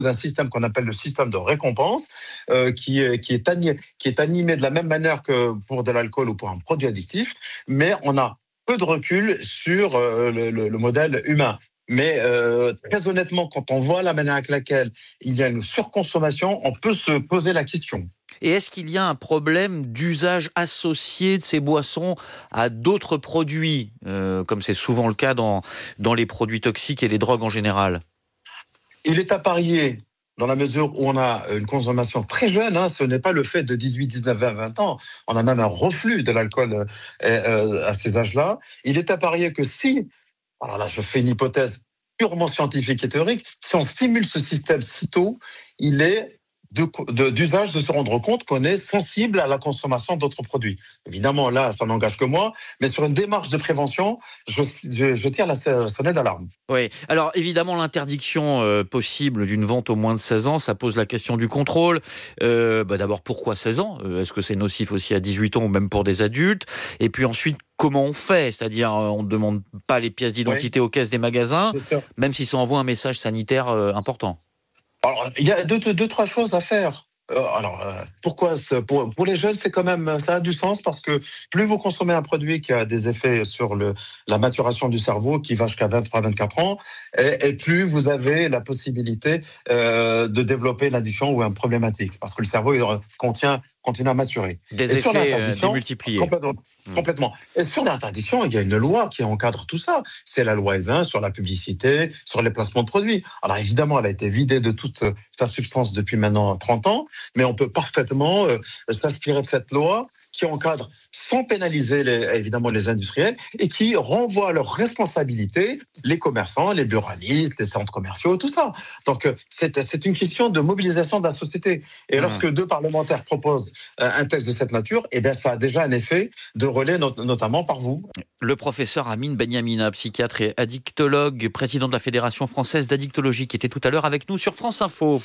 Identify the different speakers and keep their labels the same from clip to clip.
Speaker 1: d'un système qu'on appelle le système de récompense, qui est animé de la même manière que pour de l'alcool ou pour un produit addictif, mais on a peu de recul sur le modèle humain. Mais très honnêtement, quand on voit la manière avec laquelle il y a une surconsommation, on peut se poser la question.
Speaker 2: Et est-ce qu'il y a un problème d'usage associé de ces boissons à d'autres produits, comme c'est souvent le cas dans les produits toxiques et les drogues en général ?
Speaker 1: Il est à parier, dans la mesure où on a une consommation très jeune, ce n'est pas le fait de 18, 19, 20 ans, on a même un reflux de l'alcool à ces âges-là. Il est à parier que alors là je fais une hypothèse purement scientifique et théorique, si on stimule ce système si tôt, il est d'usage de se rendre compte qu'on est sensible à la consommation d'autres produits. Évidemment, là, ça n'engage que moi, mais sur une démarche de prévention, je tire la sonnette d'alarme.
Speaker 2: Oui, alors évidemment, l'interdiction possible d'une vente aux moins de 16 ans, ça pose la question du contrôle. D'abord, pourquoi 16 ans ? Est-ce que c'est nocif aussi à 18 ans ou même pour des adultes ? Et puis ensuite, comment on fait ? C'est-à-dire, on ne demande pas les pièces d'identité aux caisses des magasins, même si ça envoie un message sanitaire important.
Speaker 1: Alors, il y a deux, trois choses à faire. Pourquoi pour les jeunes, c'est quand même, ça a du sens parce que plus vous consommez un produit qui a des effets sur la maturation du cerveau qui va jusqu'à 23-24 ans, et plus vous avez la possibilité de développer une addiction ou une problématique parce que le cerveau continue à maturer.
Speaker 2: Des effets démultipliés.
Speaker 1: Complètement. Et sur l'interdiction, il y a une loi qui encadre tout ça. C'est la loi E20 sur la publicité, sur les placements de produits. Alors évidemment, elle a été vidée de toute sa substance depuis maintenant 30 ans, mais on peut parfaitement s'inspirer de cette loi qui encadre sans pénaliser évidemment les industriels et qui renvoie à leur responsabilité les commerçants, les buralistes, les centres commerciaux, tout ça. Donc c'est une question de mobilisation de la société. Et lorsque deux parlementaires proposent un texte de cette nature, ça a déjà un effet de relais, notamment par vous.
Speaker 2: Le professeur Amine Benyamina, psychiatre et addictologue, président de la Fédération française d'addictologie, qui était tout à l'heure avec nous sur France Info.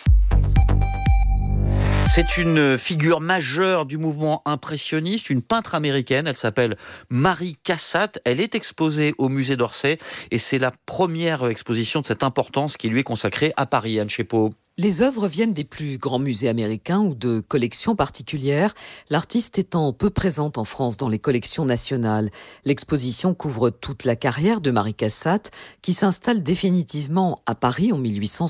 Speaker 2: C'est une figure majeure du mouvement impressionniste, une peintre américaine, elle s'appelle Mary Cassatt, elle est exposée au musée d'Orsay et c'est la première exposition de cette importance qui lui est consacrée à Paris, Anne Chepot.
Speaker 3: Les œuvres viennent des plus grands musées américains ou de collections particulières, l'artiste étant peu présente en France dans les collections nationales. L'exposition couvre toute la carrière de Mary Cassatt, qui s'installe définitivement à Paris en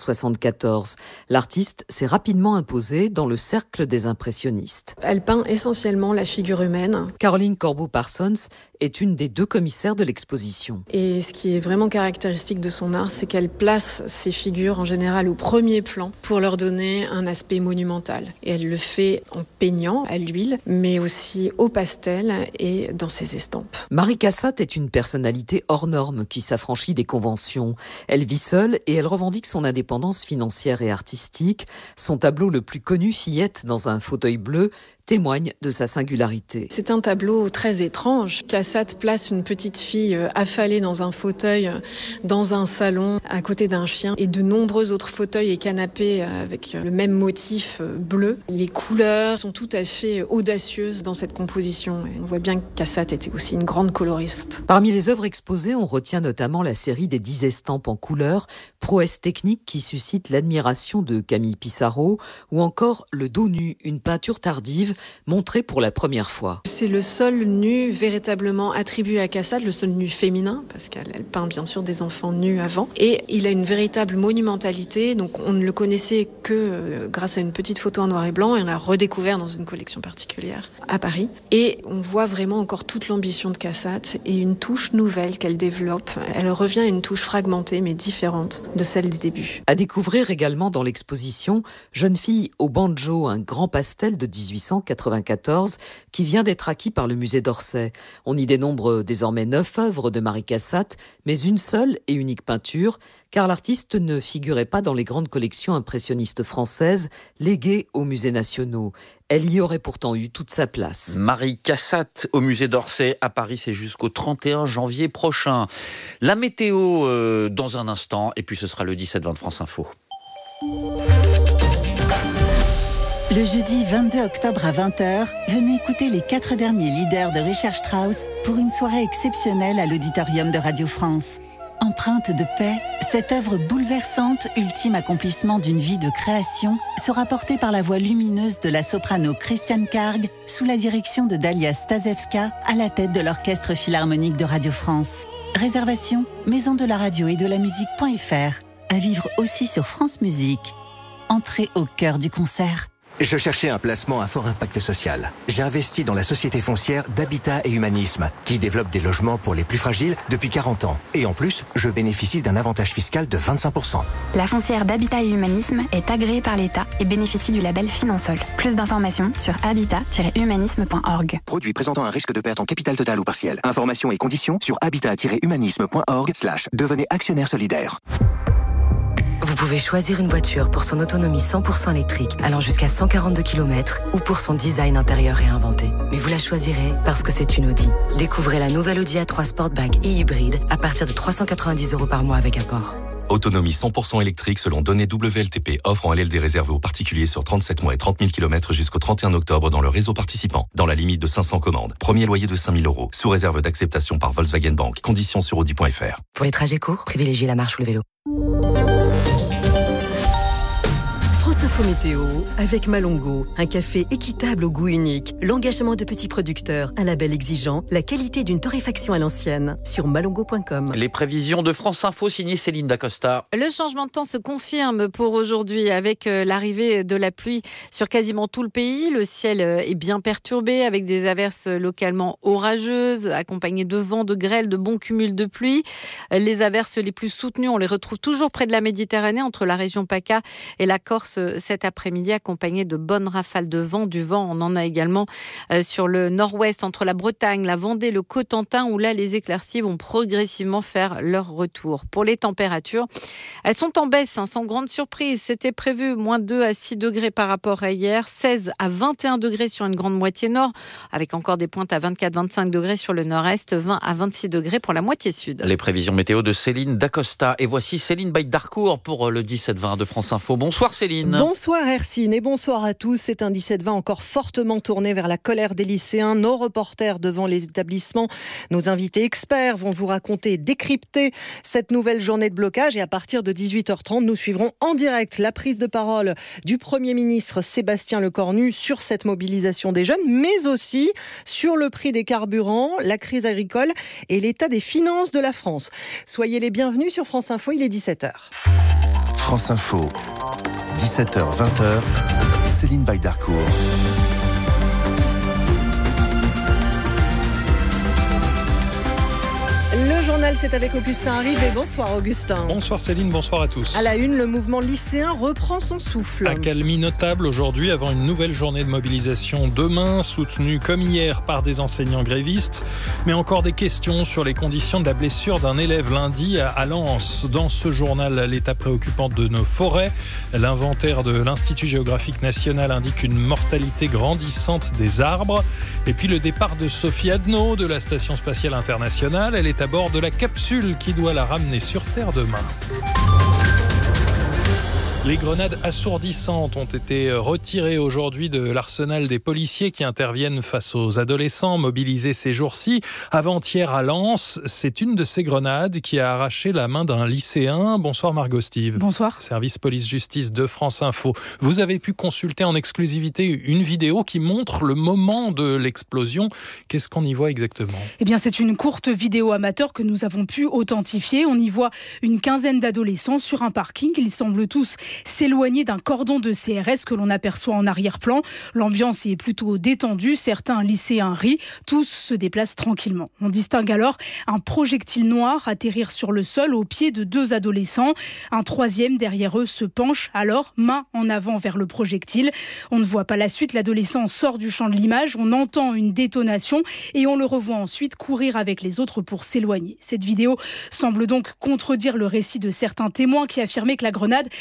Speaker 3: 1874. L'artiste s'est rapidement imposée dans le cercle des impressionnistes.
Speaker 4: Elle peint essentiellement la figure humaine.
Speaker 3: Caroline Corbeau-Parsons est une des deux commissaires de l'exposition.
Speaker 4: Et ce qui est vraiment caractéristique de son art, c'est qu'elle place ces figures en général au premier plan pour leur donner un aspect monumental. Et elle le fait en peignant à l'huile, mais aussi au pastel et dans ses estampes.
Speaker 3: Mary Cassatt est une personnalité hors norme qui s'affranchit des conventions. Elle vit seule et elle revendique son indépendance financière et artistique. Son tableau le plus connu, Fillette dans un fauteuil bleu, témoigne de sa singularité.
Speaker 4: C'est un tableau très étrange. Cassatt place une petite fille affalée dans un fauteuil, dans un salon, à côté d'un chien, et de nombreux autres fauteuils et canapés avec le même motif bleu. Les couleurs sont tout à fait audacieuses dans cette composition. Et on voit bien que Cassatt était aussi une grande coloriste.
Speaker 3: Parmi les œuvres exposées, on retient notamment la série des 10 estampes en couleurs, prouesse technique qui suscite l'admiration de Camille Pissarro, ou encore Le dos nu, une peinture tardive montré pour la première fois.
Speaker 4: C'est le seul nu véritablement attribué à Cassatt, le seul nu féminin, parce qu'elle peint bien sûr des enfants nus avant. Et il a une véritable monumentalité, donc on ne le connaissait que grâce à une petite photo en noir et blanc, et on l'a redécouvert dans une collection particulière à Paris. Et on voit vraiment encore toute l'ambition de Cassatt et une touche nouvelle qu'elle développe. Elle revient à une touche fragmentée mais différente de celle des débuts.
Speaker 3: À découvrir également dans l'exposition Jeune fille au banjo, un grand pastel de 1894 qui vient d'être acquis par le musée d'Orsay. On y dénombre désormais 9 œuvres de Mary Cassatt, mais une seule et unique peinture, car l'artiste ne figurait pas dans les grandes collections impressionnistes françaises léguées aux musées nationaux. Elle y aurait pourtant eu toute sa place.
Speaker 2: Mary Cassatt au musée d'Orsay à Paris, c'est jusqu'au 31 janvier prochain. La météo dans un instant, et puis ce sera le 17-20 de France Info.
Speaker 5: Le jeudi 22 octobre à 20h, venez écouter les 4 derniers leaders de Richard Strauss pour une soirée exceptionnelle à l'auditorium de Radio France. En empreinte de paix, cette œuvre bouleversante, ultime accomplissement d'une vie de création, sera portée par la voix lumineuse de la soprano Christiane Karg, sous la direction de Dalia Stasevska, à la tête de l'Orchestre Philharmonique de Radio France. Réservation, maison de la radio et de la musique.fr. À vivre aussi sur France Musique. Entrez au cœur du concert.
Speaker 6: Je cherchais un placement à fort impact social. J'ai investi dans la société foncière d'Habitat et Humanisme, qui développe des logements pour les plus fragiles depuis 40 ans. Et en plus, je bénéficie d'un avantage fiscal de 25%.
Speaker 7: La foncière d'Habitat et Humanisme est agréée par l'État et bénéficie du label Finansol. Plus d'informations sur habitat-humanisme.org.
Speaker 6: Produit présentant un risque de perte en capital total ou partiel. Informations et conditions sur habitat-humanisme.org/devenez actionnaire solidaire.
Speaker 8: Vous pouvez choisir une voiture pour son autonomie 100% électrique, allant jusqu'à 142 km, ou pour son design intérieur réinventé. Mais vous la choisirez parce que c'est une Audi. Découvrez la nouvelle Audi A3 Sportback et hybride à partir de 390 € par mois avec apport.
Speaker 9: Autonomie 100% électrique selon données WLTP. Offre en LLD réservée aux particuliers sur 37 mois et 30 000 km jusqu'au 31 octobre dans le réseau participant. Dans la limite de 500 commandes. Premier loyer de 5 000 €. Sous réserve d'acceptation par Volkswagen Bank. Conditions sur Audi.fr.
Speaker 8: Pour les trajets courts, privilégiez la marche ou le vélo.
Speaker 10: France Info Météo avec Malongo, un café équitable au goût unique, l'engagement de petits producteurs, un label exigeant, la qualité d'une torréfaction à l'ancienne, sur malongo.com.
Speaker 2: Les prévisions de France Info signées Céline Dacosta.
Speaker 11: Le changement de temps se confirme pour aujourd'hui avec l'arrivée de la pluie sur quasiment tout le pays. Le ciel est bien perturbé avec des averses localement orageuses, accompagnées de vent, de grêle, de bons cumuls de pluie. Les averses les plus soutenues, on les retrouve toujours près de la Méditerranée, entre la région PACA et la Corse cet après-midi, accompagné de bonnes rafales de vent. Du vent, on en a également sur le nord-ouest, entre la Bretagne, la Vendée, le Cotentin, où là, les éclaircies vont progressivement faire leur retour. Pour les températures, elles sont en baisse, sans grande surprise. C'était prévu moins 2 à 6 degrés par rapport à hier, 16 à 21 degrés sur une grande moitié nord, avec encore des pointes à 24-25 degrés sur le nord-est, 20 à 26 degrés pour la moitié sud.
Speaker 2: Les prévisions météo de Céline Dacosta. Et voici Céline Baïd-Darcourt pour le 17-20 de France Info. Bonsoir Céline.
Speaker 12: Bonsoir Hercine et bonsoir à tous. C'est un 17-20 encore fortement tourné vers la colère des lycéens. Nos reporters devant les établissements, nos invités experts vont vous raconter et décrypter cette nouvelle journée de blocage. Et à partir de 18h30, nous suivrons en direct la prise de parole du Premier ministre Sébastien Lecornu sur cette mobilisation des jeunes, mais aussi sur le prix des carburants, la crise agricole et l'état des finances de la France. Soyez les bienvenus sur France Info, il est 17h.
Speaker 6: France Info, 17h, 20h, Céline Baïd-Darcourt.
Speaker 12: Le journal, c'est avec Augustin Arrivé. Bonsoir Augustin.
Speaker 13: Bonsoir Céline, bonsoir à tous.
Speaker 12: À la une, le mouvement lycéen reprend son souffle.
Speaker 13: Accalmie notable aujourd'hui avant une nouvelle journée de mobilisation demain, soutenue comme hier par des enseignants grévistes. Mais encore des questions sur les conditions de la blessure d'un élève lundi à Lens. Dans ce journal, l'état préoccupant de nos forêts. L'inventaire de l'Institut géographique national indique une mortalité grandissante des arbres. Et puis le départ de Sophie Adno de la Station spatiale internationale. Elle est à bord de la capsule qui doit la ramener sur Terre demain. Les grenades assourdissantes ont été retirées aujourd'hui de l'arsenal des policiers qui interviennent face aux adolescents mobilisés ces jours-ci. Avant-hier à Lens, c'est une de ces grenades qui a arraché la main d'un lycéen. Bonsoir Margot Steve.
Speaker 14: Bonsoir.
Speaker 13: Service police-justice de France Info. Vous avez pu consulter en exclusivité une vidéo qui montre le moment de l'explosion. Qu'est-ce qu'on y voit exactement ?
Speaker 14: Eh bien, c'est une courte vidéo amateur que nous avons pu authentifier. On y voit une quinzaine d'adolescents sur un parking. Ils semblent tous s'éloigner d'un cordon de CRS que l'on aperçoit en arrière-plan. L'ambiance est plutôt détendue. Certains lycéens rient. Tous se déplacent tranquillement. On distingue alors un projectile noir atterrir sur le sol au pied de 2 adolescents. Un troisième derrière eux se penche alors main en avant vers le projectile. On ne voit pas la suite. L'adolescent sort du champ de l'image. On entend une détonation et on le revoit ensuite courir avec les autres pour s'éloigner. Cette vidéo semble donc contredire le récit de certains témoins qui affirmaient que la grenade avait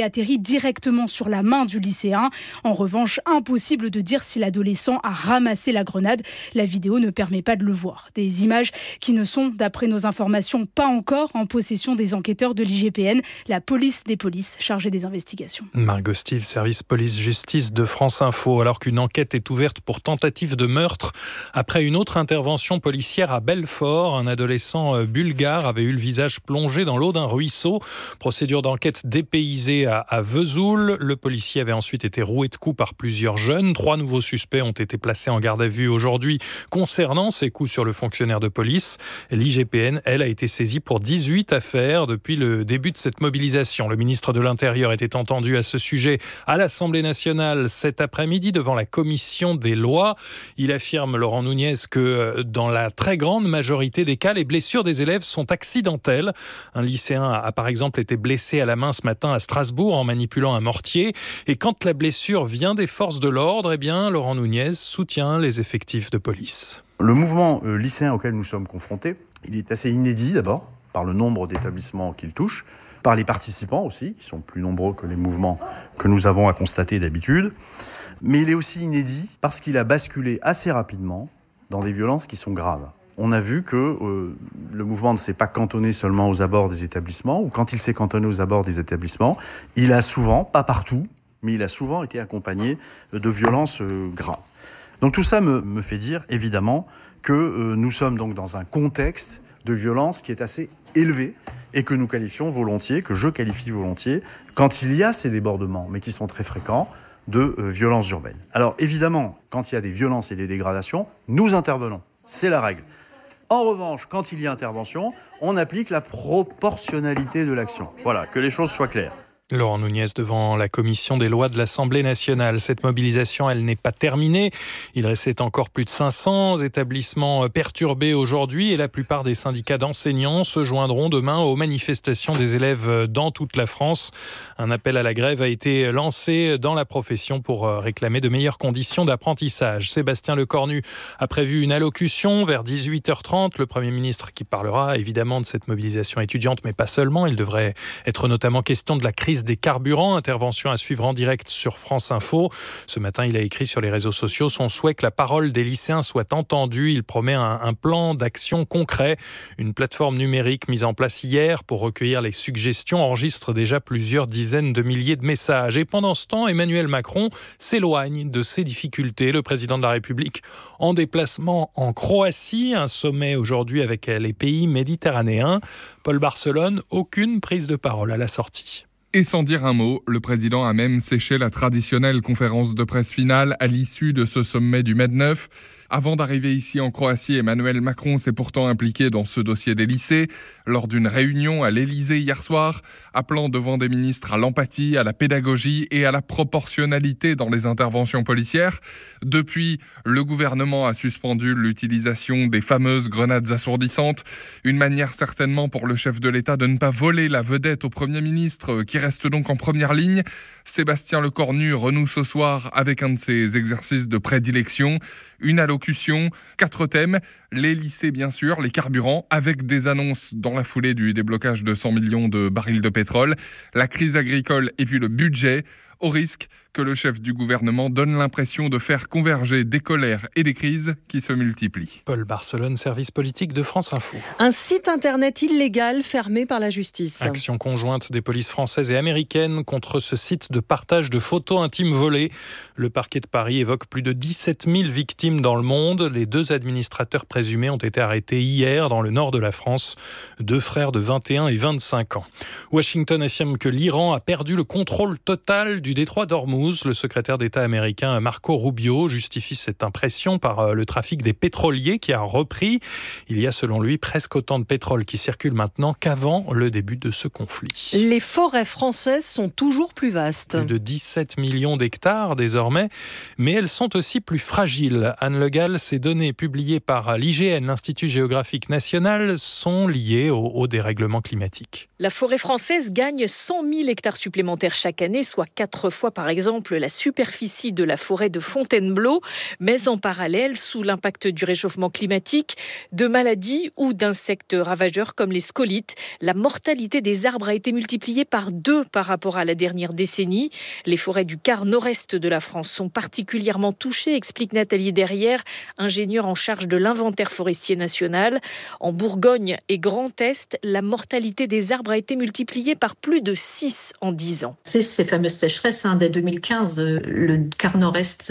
Speaker 14: atterrit directement sur la main du lycéen. En revanche, impossible de dire si l'adolescent a ramassé la grenade. La vidéo ne permet pas de le voir. Des images qui ne sont, d'après nos informations, pas encore en possession des enquêteurs de l'IGPN, la police des polices chargée des investigations.
Speaker 13: Margot Stive, service police-justice de France Info, alors qu'une enquête est ouverte pour tentative de meurtre après une autre intervention policière à Belfort. Un adolescent bulgare avait eu le visage plongé dans l'eau d'un ruisseau. Procédure d'enquête dépaysée à Vesoul. Le policier avait ensuite été roué de coups par plusieurs jeunes. 3 nouveaux suspects ont été placés en garde à vue aujourd'hui concernant ces coups sur le fonctionnaire de police. L'IGPN, elle, a été saisie pour 18 affaires depuis le début de cette mobilisation. Le ministre de l'Intérieur était entendu à ce sujet à l'Assemblée nationale cet après-midi devant la commission des lois. Il affirme, Laurent Nunez, que dans la très grande majorité des cas, les blessures des élèves sont accidentelles. Un lycéen a par exemple été blessé à la main ce matin à Strasbourg en manipulant un mortier. Et quand la blessure vient des forces de l'ordre, eh bien, Laurent Nunez soutient les effectifs de police.
Speaker 15: Le mouvement lycéen auquel nous sommes confrontés, il est assez inédit d'abord, par le nombre d'établissements qu'il touche, par les participants aussi, qui sont plus nombreux que les mouvements que nous avons à constater d'habitude. Mais il est aussi inédit parce qu'il a basculé assez rapidement dans des violences qui sont graves. On a vu que le mouvement ne s'est pas cantonné seulement aux abords des établissements, ou quand il s'est cantonné aux abords des établissements, il a souvent, pas partout, mais il a souvent été accompagné de violences graves. Donc tout ça me fait dire, évidemment, que nous sommes donc dans un contexte de violence qui est assez élevé et que nous qualifions volontiers, que je qualifie volontiers, quand il y a ces débordements, mais qui sont très fréquents, de violences urbaines. Alors évidemment, quand il y a des violences et des dégradations, nous intervenons. C'est la règle. En revanche, quand il y a intervention, on applique la proportionnalité de l'action. Voilà, que les choses soient claires.
Speaker 13: Laurent Nunez devant la commission des lois de l'Assemblée nationale. Cette mobilisation, elle n'est pas terminée. Il restait encore plus de 500 établissements perturbés aujourd'hui et la plupart des syndicats d'enseignants se joindront demain aux manifestations des élèves dans toute la France. Un appel à la grève a été lancé dans la profession pour réclamer de meilleures conditions d'apprentissage. Sébastien Lecornu a prévu une allocution vers 18h30. Le Premier ministre qui parlera évidemment de cette mobilisation étudiante, mais pas seulement. Il devrait être notamment question de la crise des carburants, intervention à suivre en direct sur France Info. Ce matin, il a écrit sur les réseaux sociaux son souhait que la parole des lycéens soit entendue. Il promet un plan d'action concret. Une plateforme numérique mise en place hier pour recueillir les suggestions enregistre déjà plusieurs dizaines de milliers de messages. Et pendant ce temps, Emmanuel Macron s'éloigne de ces difficultés. Le président de la République en déplacement en Croatie, un sommet aujourd'hui avec les pays méditerranéens. Paul Barcelone, aucune prise de parole à la sortie.
Speaker 16: Et sans dire un mot, le président a même séché la traditionnelle conférence de presse finale à l'issue de ce sommet du Med9. Avant d'arriver ici en Croatie, Emmanuel Macron s'est pourtant impliqué dans ce dossier des lycées lors d'une réunion à l'Élysée hier soir, appelant devant des ministres à l'empathie, à la pédagogie et à la proportionnalité dans les interventions policières. Depuis, le gouvernement a suspendu l'utilisation des fameuses grenades assourdissantes, une manière certainement pour le chef de l'État de ne pas voler la vedette au Premier ministre, qui reste donc en première ligne. Sébastien Lecornu renoue ce soir avec un de ses exercices de prédilection, une allocution, 4 thèmes, les lycées bien sûr, les carburants, avec des annonces dans la foulée du déblocage de 100 millions de barils de pétrole, la crise agricole et puis le budget, au risque que le chef du gouvernement donne l'impression de faire converger des colères et des crises qui se multiplient.
Speaker 13: Paul Barcelone, service politique de France Info.
Speaker 12: Un site internet illégal fermé par la justice.
Speaker 13: Action conjointe des polices françaises et américaines contre ce site de partage de photos intimes volées. Le parquet de Paris évoque plus de 17 000 victimes dans le monde. Les 2 administrateurs présumés ont été arrêtés hier dans le nord de la France. 2 frères de 21 et 25 ans. Washington affirme que l'Iran a perdu le contrôle total du détroit d'Ormuz. Le secrétaire d'État américain Marco Rubio justifie cette impression par le trafic des pétroliers qui a repris. Il y a selon lui presque autant de pétrole qui circule maintenant qu'avant le début de ce conflit.
Speaker 12: Les forêts françaises sont toujours plus vastes.
Speaker 13: Plus de 17 millions d'hectares désormais, mais elles sont aussi plus fragiles. Anne Le Gall, ces données publiées par l'IGN, l'Institut géographique national, sont liées au dérèglement climatique.
Speaker 17: La forêt française gagne 100 000 hectares supplémentaires chaque année, soit 4 autrefois par exemple la superficie de la forêt de Fontainebleau, mais en parallèle, sous l'impact du réchauffement climatique, de maladies ou d'insectes ravageurs comme les scolites, la mortalité des arbres a été multipliée par 2 par rapport à la dernière décennie. Les forêts du quart nord-est de la France sont particulièrement touchées, explique Nathalie Derrière, ingénieure en charge de l'inventaire forestier national. En Bourgogne et Grand Est, la mortalité des arbres a été multipliée par plus de 6 en 10 ans.
Speaker 18: C'est ces fameuses sécheresses. Dès 2015, le quart nord-est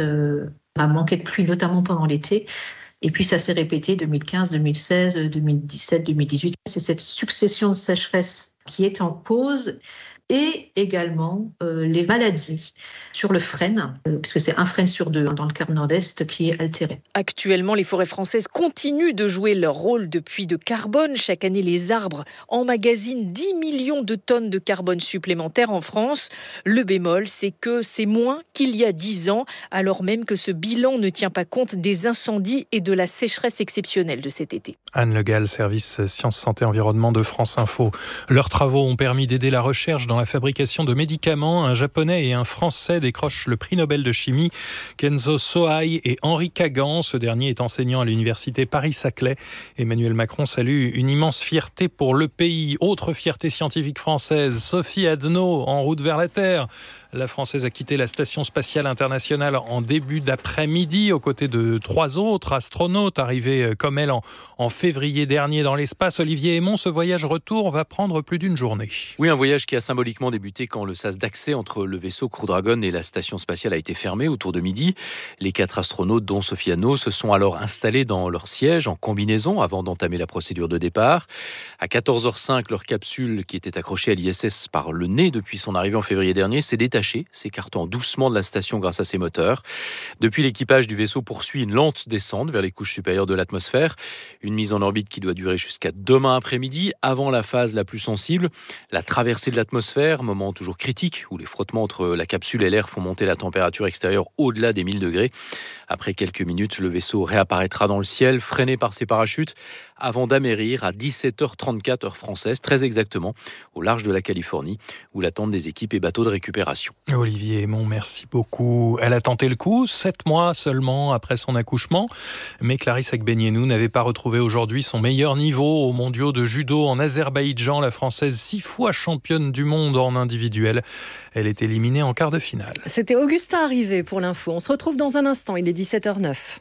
Speaker 18: a manqué de pluie, notamment pendant l'été. Et puis ça s'est répété 2015, 2016, 2017, 2018. C'est cette succession de sécheresses qui est en cause. Et également les maladies sur le frêne, puisque c'est un frêne sur 2 dans le quart nord-est qui est altéré.
Speaker 17: Actuellement, les forêts françaises continuent de jouer leur rôle de puits de carbone. Chaque année, les arbres emmagasinent 10 millions de tonnes de carbone supplémentaires en France. Le bémol, c'est que c'est moins qu'il y a 10 ans, alors même que ce bilan ne tient pas compte des incendies et de la sécheresse exceptionnelle de cet été.
Speaker 13: Anne Le Gall, service Sciences, Santé, Environnement de France Info. Leurs travaux ont permis d'aider la recherche dans la fabrication de médicaments. Un Japonais et un Français décrochent le prix Nobel de chimie. Kenzo Sohai et Henri Kagan, ce dernier est enseignant à l'université Paris-Saclay. Emmanuel Macron salue une immense fierté pour le pays. Autre fierté scientifique française, Sophie Adno en route vers la Terre. La Française a quitté la Station spatiale internationale en début d'après-midi aux côtés de 3 autres astronautes arrivés comme elle en février dernier dans l'espace. Olivier Aymon, ce voyage retour va prendre plus d'une journée.
Speaker 19: Oui, un voyage qui a symboliquement débuté quand le sas d'accès entre le vaisseau Crew Dragon et la station spatiale a été fermé autour de midi. Les 4 astronautes, dont Sophie Adno, se sont alors installés dans leur siège en combinaison avant d'entamer la procédure de départ. À 14h05, leur capsule, qui était accrochée à l'ISS par le nez depuis son arrivée en février dernier, s'est détachée, s'écartant doucement de la station grâce à ses moteurs. Depuis, l'équipage du vaisseau poursuit une lente descente vers les couches supérieures de l'atmosphère. Une mise en orbite qui doit durer jusqu'à demain après-midi, avant la phase la plus sensible, la traversée de l'atmosphère, moment toujours critique où les frottements entre la capsule et l'air font monter la température extérieure au-delà des 1000 degrés. Après quelques minutes, le vaisseau réapparaîtra dans le ciel, freiné par ses parachutes, avant d'amérir à 17h34 heure française, très exactement, au large de la Californie, où l'attendent des équipes et bateaux de récupération.
Speaker 13: Olivier Aymon, merci beaucoup. Elle a tenté le coup, 7 mois seulement après son accouchement, mais Clarisse Agbenienou n'avait pas retrouvé aujourd'hui son meilleur niveau aux mondiaux de judo en Azerbaïdjan. La Française, 6 fois championne du monde en individuel. Elle est éliminée en quart de finale.
Speaker 12: C'était Augustin Arrivé pour l'info. On se retrouve dans un instant, il est 17h09.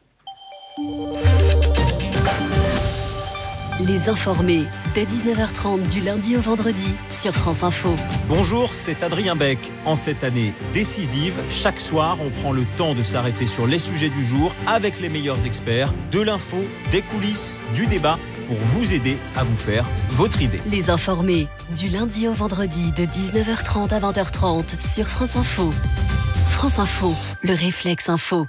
Speaker 20: Les informés, dès 19h30 du lundi au vendredi sur France Info.
Speaker 21: Bonjour, c'est Adrien Beck. En cette année décisive, chaque soir, on prend le temps de s'arrêter sur les sujets du jour avec les meilleurs experts, de l'info, des coulisses, du débat, pour vous aider à vous faire votre idée.
Speaker 20: Les informés, du lundi au vendredi de 19h30 à 20h30 sur France Info. France Info, le réflexe info.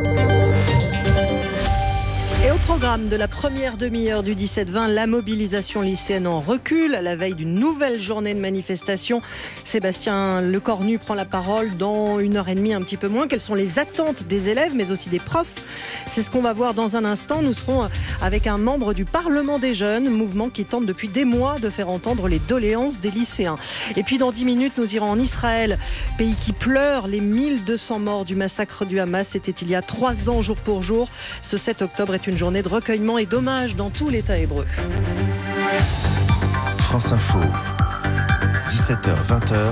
Speaker 12: Et au programme de la première demi-heure du 17-20, la mobilisation lycéenne en recul à la veille d'une nouvelle journée de manifestation. Sébastien Lecornu prend la parole dans 1h30, un petit peu moins. Quelles sont les attentes des élèves, mais aussi des profs? C'est ce qu'on va voir dans un instant. Nous serons avec un membre du Parlement des jeunes, mouvement qui tente depuis des mois de faire entendre les doléances des lycéens. Et puis dans 10 minutes, nous irons en Israël, pays qui pleure les 1200 morts du massacre du Hamas. C'était il y a 3 ans, jour pour jour. Ce 7 octobre est une journée de recueillement et d'hommage dans tout l'État hébreu.
Speaker 6: France Info, 17h-20h,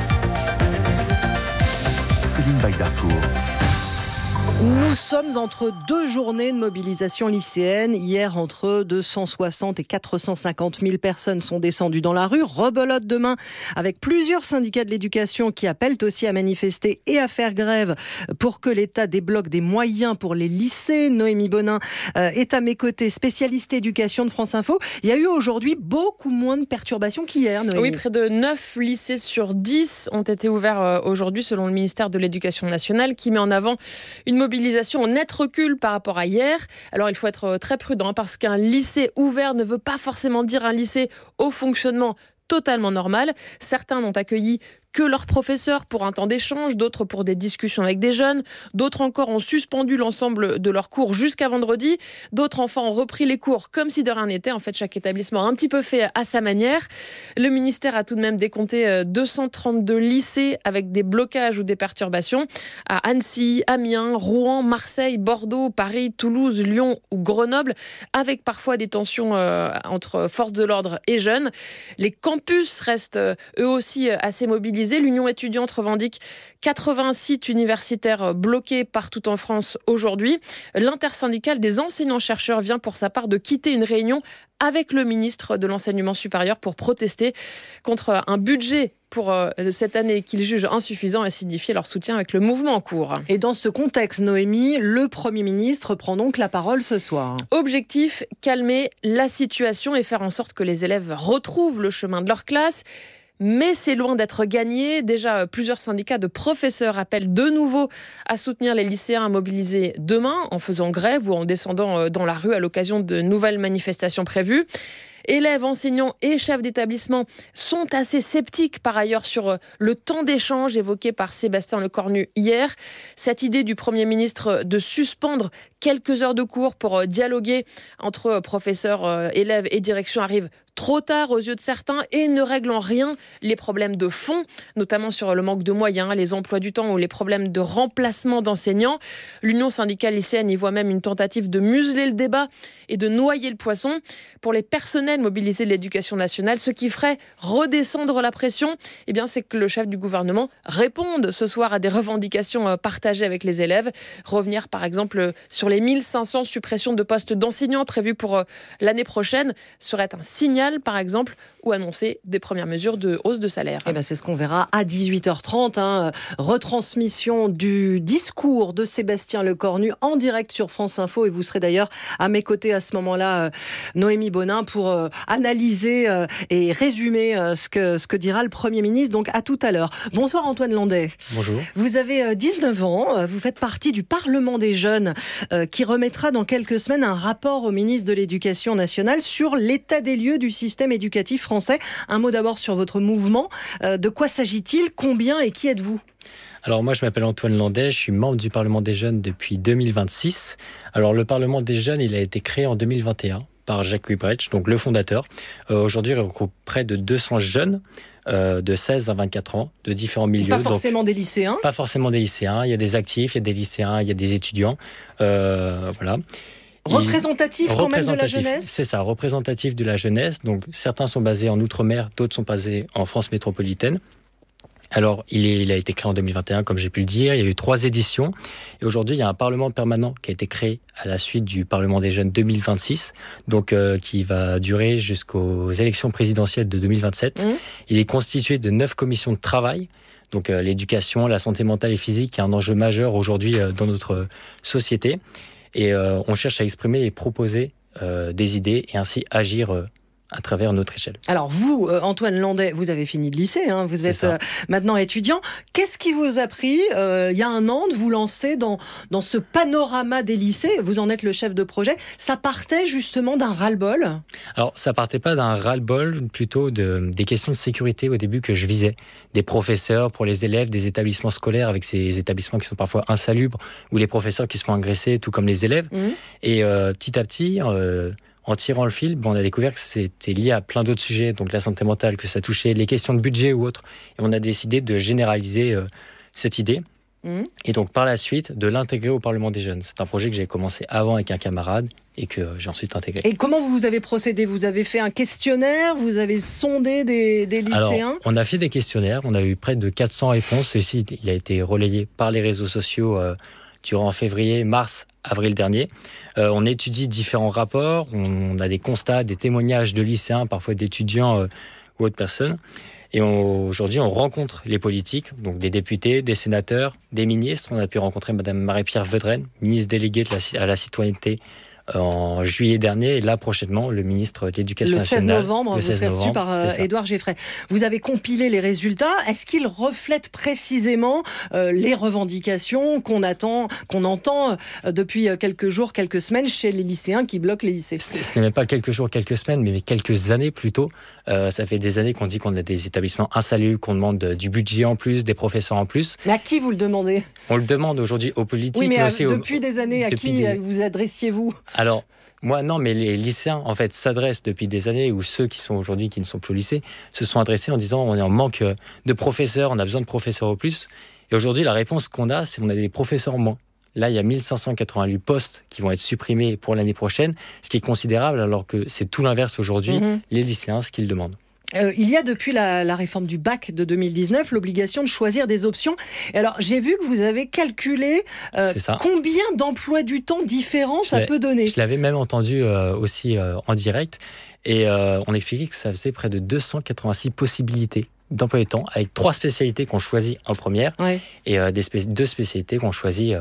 Speaker 6: Céline Bagdarcourt.
Speaker 12: Nous sommes entre 2 journées de mobilisation lycéenne. Hier, entre 260 et 450 000 personnes sont descendues dans la rue. Rebelote demain avec plusieurs syndicats de l'éducation qui appellent aussi à manifester et à faire grève pour que l'État débloque des moyens pour les lycées. Noémie Bonin est à mes côtés, spécialiste éducation de France Info. Il y a eu aujourd'hui beaucoup moins de perturbations qu'hier, Noémie.
Speaker 22: Oui, près de 9 lycées sur 10 ont été ouverts aujourd'hui selon le ministère de l'Éducation nationale qui met en avant une mobilisation en net recul par rapport à hier. Alors il faut être très prudent parce qu'un lycée ouvert ne veut pas forcément dire un lycée au fonctionnement totalement normal. Certains n'ont accueilli que leurs professeurs pour un temps d'échange, d'autres pour des discussions avec des jeunes, d'autres encore ont suspendu l'ensemble de leurs cours jusqu'à vendredi, d'autres enfants ont repris les cours comme si de rien n'était. En fait, chaque établissement a un petit peu fait à sa manière. Le ministère a tout de même décompté 232 lycées avec des blocages ou des perturbations à Annecy, Amiens, Rouen, Marseille, Bordeaux, Paris, Toulouse, Lyon ou Grenoble, avec parfois des tensions entre forces de l'ordre et jeunes. Les campus restent eux aussi assez mobilisés. L'Union étudiante revendique 80 sites universitaires bloqués partout en France aujourd'hui. L'intersyndicale des enseignants-chercheurs vient pour sa part de quitter une réunion avec le ministre de l'Enseignement supérieur pour protester contre un budget pour cette année qu'ils jugent insuffisant et signifier leur soutien avec le mouvement en cours.
Speaker 12: Et dans ce contexte, Noémie, le Premier ministre prend donc la parole ce soir.
Speaker 22: Objectif, calmer la situation et faire en sorte que les élèves retrouvent le chemin de leur classe. Mais c'est loin d'être gagné. Déjà, plusieurs syndicats de professeurs appellent de nouveau à soutenir les lycéens mobilisés demain en faisant grève ou en descendant dans la rue à l'occasion de nouvelles manifestations prévues. Élèves, enseignants et chefs d'établissement sont assez sceptiques par ailleurs sur le temps d'échange évoqué par Sébastien Lecornu hier. Cette idée du Premier ministre de suspendre quelques heures de cours pour dialoguer entre professeurs, élèves et direction arrive trop tard aux yeux de certains et ne règle en rien les problèmes de fond, notamment sur le manque de moyens, les emplois du temps ou les problèmes de remplacement d'enseignants. L'Union syndicale lycéenne y voit même une tentative de museler le débat et de noyer le poisson. Pour les personnels mobilisés de l'éducation nationale, ce qui ferait redescendre la pression, eh bien, c'est que le chef du gouvernement réponde ce soir à des revendications partagées avec les élèves. Revenir par exemple sur les 1500 suppressions de postes d'enseignants prévues pour l'année prochaine serait un signal par exemple, ou annoncer des premières mesures de hausse de salaire.
Speaker 12: Eh ben c'est ce qu'on verra à 18h30. Retransmission du discours de Sébastien Lecornu en direct sur France Info. Et vous serez d'ailleurs à mes côtés à ce moment-là, Noémie Bonin, pour analyser et résumer ce que dira le Premier ministre. Donc à tout à l'heure. Bonsoir Antoine Landais.
Speaker 1: Bonjour.
Speaker 12: Vous avez 19 ans. Vous faites partie du Parlement des jeunes qui remettra dans quelques semaines un rapport au ministre de l'Éducation nationale sur l'état des lieux du système éducatif français. Un mot d'abord sur votre mouvement. De quoi s'agit-il ? Combien et qui êtes-vous ?
Speaker 1: Alors moi je m'appelle Antoine Landais, je suis membre du Parlement des jeunes depuis 2026. Alors le Parlement des jeunes, il a été créé en 2021 par Jacques Huybrecht, donc le fondateur. Aujourd'hui il regroupe près de 200 jeunes de 16 à 24 ans, de différents milieux.
Speaker 12: Pas forcément des lycéens ?
Speaker 1: Pas forcément des lycéens, il y a des actifs, il y a des lycéens, il y a des étudiants. Voilà.
Speaker 12: Représentatif quand même de la jeunesse ?
Speaker 1: C'est ça, représentatif de la jeunesse. Donc certains sont basés en Outre-mer, d'autres sont basés en France métropolitaine. Alors, il a été créé en 2021, comme j'ai pu le dire. Il y a eu 3 éditions. Et aujourd'hui, il y a un Parlement permanent qui a été créé à la suite du Parlement des jeunes 2026, donc qui va durer jusqu'aux élections présidentielles de 2027. Il est constitué de 9 commissions de travail. Donc l'éducation, la santé mentale et physique est un enjeu majeur aujourd'hui dans notre société. Et on cherche à exprimer et proposer des idées et ainsi agir à travers notre échelle.
Speaker 12: Alors vous, Antoine Landais, vous avez fini le lycée, hein, vous êtes maintenant étudiant. Qu'est-ce qui vous a pris, il y a un an, de vous lancer dans ce panorama des lycées ? Vous en êtes le chef de projet. Ça partait justement d'un ras-le-bol ?
Speaker 1: Alors ça partait pas d'un ras-le-bol, plutôt des questions de sécurité au début que je visais. Des professeurs pour les élèves, des établissements scolaires avec ces établissements qui sont parfois insalubres, ou les professeurs qui se font agresser, tout comme les élèves. Et petit à petit... en tirant le fil, on a découvert que c'était lié à plein d'autres sujets, donc la santé mentale, que ça touchait les questions de budget ou autres. Et on a décidé de généraliser cette idée. Et donc par la suite, de l'intégrer au Parlement des jeunes. C'est un projet que j'ai commencé avant avec un camarade et que j'ai ensuite intégré.
Speaker 12: Et comment vous avez procédé ? Vous avez fait un questionnaire ? Vous avez sondé des lycéens ?
Speaker 1: Alors, on a fait des questionnaires, on a eu près de 400 réponses. Ceci, il a été relayé par les réseaux sociaux durant février, mars, avril dernier. On étudie différents rapports, on a des constats, des témoignages de lycéens, parfois d'étudiants ou autres personnes. Et aujourd'hui, on rencontre les politiques, donc des députés, des sénateurs, des ministres. On a pu rencontrer Madame Marie-Pierre Vedrenne, ministre déléguée à la citoyenneté en juillet dernier. Et là, prochainement, le ministre de l'Éducation nationale...
Speaker 12: Le 16 novembre, vous serez reçu par Édouard Geffray. Vous avez compilé les résultats. Est-ce qu'ils reflètent précisément les revendications qu'on entend depuis quelques jours, quelques semaines chez les lycéens qui bloquent les lycées?
Speaker 1: Ce n'est même pas quelques jours, quelques semaines, mais quelques années plutôt. Ça fait des années qu'on dit qu'on a des établissements insalubres, qu'on demande du budget en plus, des professeurs en plus.
Speaker 12: Mais à qui vous le demandez?
Speaker 1: On le demande aujourd'hui aux politiques.
Speaker 12: Oui, mais
Speaker 1: aussi
Speaker 12: depuis des années, à qui vous adressiez-vous?
Speaker 1: Alors, moi, non, mais les lycéens, en fait, s'adressent depuis des années, ou ceux qui sont aujourd'hui, qui ne sont plus au lycée, se sont adressés en disant on est en manque de professeurs, on a besoin de professeurs au plus. Et aujourd'hui, la réponse qu'on a, c'est qu'on a des professeurs en moins. Là, il y a 1588 postes qui vont être supprimés pour l'année prochaine, ce qui est considérable, alors que c'est tout l'inverse aujourd'hui, les lycéens, ce qu'ils demandent.
Speaker 12: Il y a depuis la réforme du bac de 2019 l'obligation de choisir des options. Et alors, j'ai vu que vous avez calculé combien d'emplois du temps différents ça peut donner.
Speaker 1: Je l'avais même entendu aussi en direct. Et on expliquait que ça faisait près de 286 possibilités d'emploi du temps, avec 3 spécialités qu'on choisit en première et 2 spécialités qu'on choisit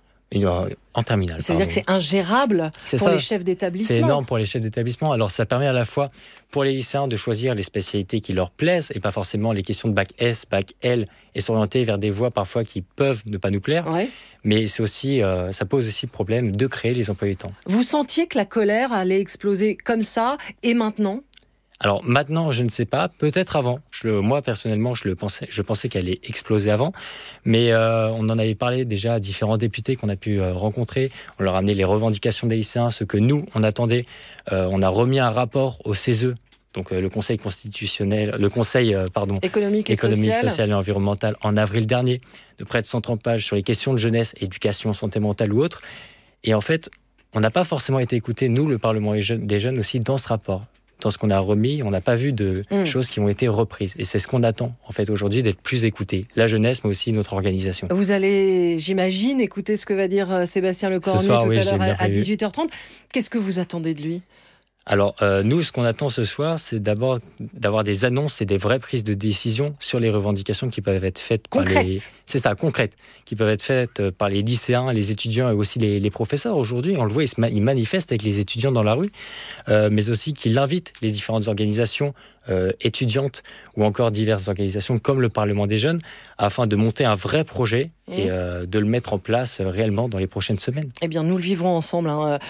Speaker 1: en terminale.
Speaker 12: Ça veut dire que c'est ingérable pour les chefs d'établissement.
Speaker 1: C'est énorme pour les chefs d'établissement. Alors ça permet à la fois pour les lycéens de choisir les spécialités qui leur plaisent et pas forcément les questions de bac S, bac L et s'orienter vers des voies parfois qui peuvent ne pas nous plaire. Mais c'est aussi, ça pose aussi le problème de créer les emplois du temps.
Speaker 12: Vous sentiez que la colère allait exploser comme ça et maintenant ?
Speaker 1: Alors maintenant, je ne sais pas, peut-être avant. Moi, personnellement, je pensais qu'elle allait exploser avant. Mais on en avait parlé déjà à différents députés qu'on a pu rencontrer. On leur a amené les revendications des lycéens, ce que nous, on attendait. On a remis un rapport au CESE, donc le Conseil constitutionnel, le Conseil
Speaker 12: économique,
Speaker 1: social et environnemental, en avril dernier, de près de 130 pages sur les questions de jeunesse, éducation, santé mentale ou autre. Et en fait, on n'a pas forcément été écoutés, nous, le Parlement des jeunes aussi, dans ce rapport. Dans ce qu'on a remis, on n'a pas vu de choses qui ont été reprises. Et c'est ce qu'on attend, en fait, aujourd'hui, d'être plus écoutés. La jeunesse, mais aussi notre organisation.
Speaker 12: Vous allez, j'imagine, écouter ce que va dire Sébastien Lecornu tout à l'heure à 18h30. Qu'est-ce que vous attendez de lui ?
Speaker 1: Alors, nous, ce qu'on attend ce soir, c'est d'abord d'avoir des annonces et des vraies prises de décision sur les revendications qui peuvent être faites concrètes, qui peuvent être faites par les lycéens, les étudiants et aussi les professeurs. Aujourd'hui, on le voit, ils manifestent avec les étudiants dans la rue, mais aussi qu'ils invitent les différentes organisations étudiantes ou encore diverses organisations comme le Parlement des jeunes afin de monter un vrai projet et de le mettre en place réellement dans les prochaines semaines.
Speaker 12: Eh bien, nous le vivrons ensemble